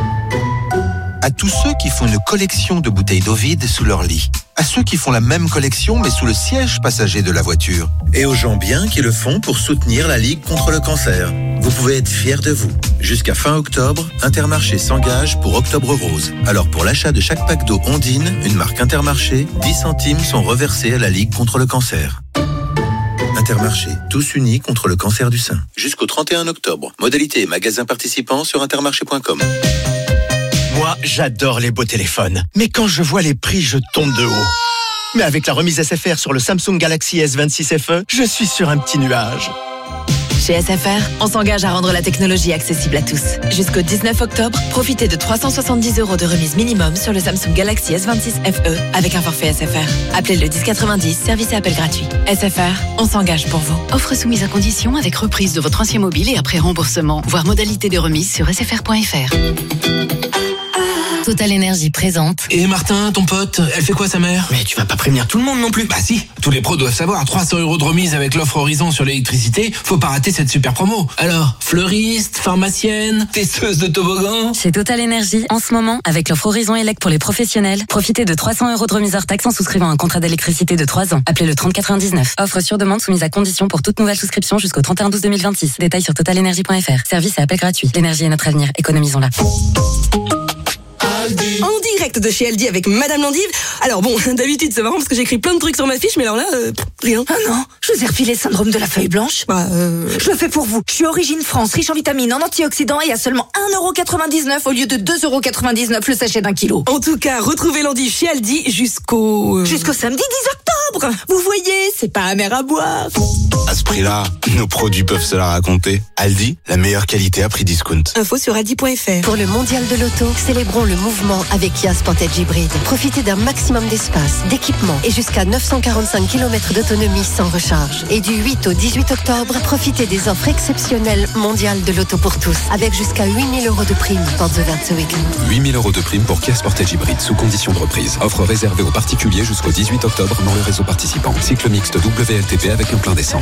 À tous ceux qui font une collection de bouteilles d'eau vide sous leur lit. À ceux qui font la même collection mais sous le siège passager de la voiture. Et aux gens bien qui le font pour soutenir la Ligue contre le cancer. Vous pouvez être fiers de vous. Jusqu'à fin octobre, Intermarché s'engage pour Octobre Rose. Alors pour l'achat de chaque pack d'eau Ondine, une marque Intermarché, dix centimes sont reversés à la Ligue contre le cancer. Intermarché, tous unis contre le cancer du sein. Jusqu'au trente et un octobre. Modalité et magasins participants sur intermarché point com. Moi, j'adore les beaux téléphones. Mais quand je vois les prix, je tombe de haut. Mais avec la remise S F R sur le Samsung Galaxy S vingt-six F E, je suis sur un petit nuage. Chez S F R, on s'engage à rendre la technologie accessible à tous. Jusqu'au dix-neuf octobre, profitez de trois cent soixante-dix euros de remise minimum sur le Samsung Galaxy S vingt-six F E avec un forfait S F R. Appelez le dix quatre-vingt-dix, service et appel gratuit. S F R, on s'engage pour vous. Offre soumise à condition avec reprise de votre ancien mobile et après remboursement. Voir modalité de remise sur s f r point f r. Total Énergie présente. Et Martin, ton pote, elle fait quoi sa mère? Mais tu vas pas prévenir tout le monde non plus. Bah si, tous les pros doivent savoir. trois cents euros de remise avec l'offre Horizon sur l'électricité. Faut pas rater cette super promo. Alors, fleuriste, pharmacienne, testeuse de toboggan. Chez Total Énergie, en ce moment, avec l'offre Horizon Elec pour les professionnels, profitez de trois cents euros de remise hors taxe en souscrivant un contrat d'électricité de trois ans. Appelez le trente quatre-vingt-dix-neuf. Offre sur demande soumise à condition pour toute nouvelle souscription jusqu'au trente et un douze deux mille vingt-six. Détails sur total énergie point f r. Service et appel gratuit. L'énergie est notre avenir. Économisons-la. En direct de chez Aldi avec Madame Landive. Alors bon, d'habitude c'est marrant parce que j'écris plein de trucs sur ma fiche, mais alors là, euh, rien. Ah non, je vous ai refilé le syndrome de la feuille blanche. Bah, euh... Je le fais pour vous. Je suis Origine France, riche en vitamines, en antioxydants et à seulement un euro quatre-vingt-dix-neuf au lieu de deux euros quatre-vingt-dix-neuf le sachet d'un kilo. En tout cas, retrouvez Landive chez Aldi jusqu'au... Euh... Jusqu'au samedi dix octobre. Vous voyez, c'est pas amer à boire. À ce prix-là, nos produits peuvent se la raconter. Aldi, la meilleure qualité à prix discount. Info sur aldi point f r. Pour le mondial de l'auto, célébrons le mouvement avec Kia Sportage Hybride. Profitez d'un maximum d'espace, d'équipement et jusqu'à neuf cent quarante-cinq kilomètres d'autonomie sans recharge. Et du huit au dix-huit octobre, profitez des offres exceptionnelles mondiales de l'auto pour tous, avec jusqu'à huit mille euros de prime. Portes ouvertes ce week-end. huit mille euros de prime pour Kia Sportage Hybride sous condition de reprise. Offre réservée aux particuliers jusqu'au dix-huit octobre dans le réseau participant. Cycle mixte W L T P avec un plein d'essence.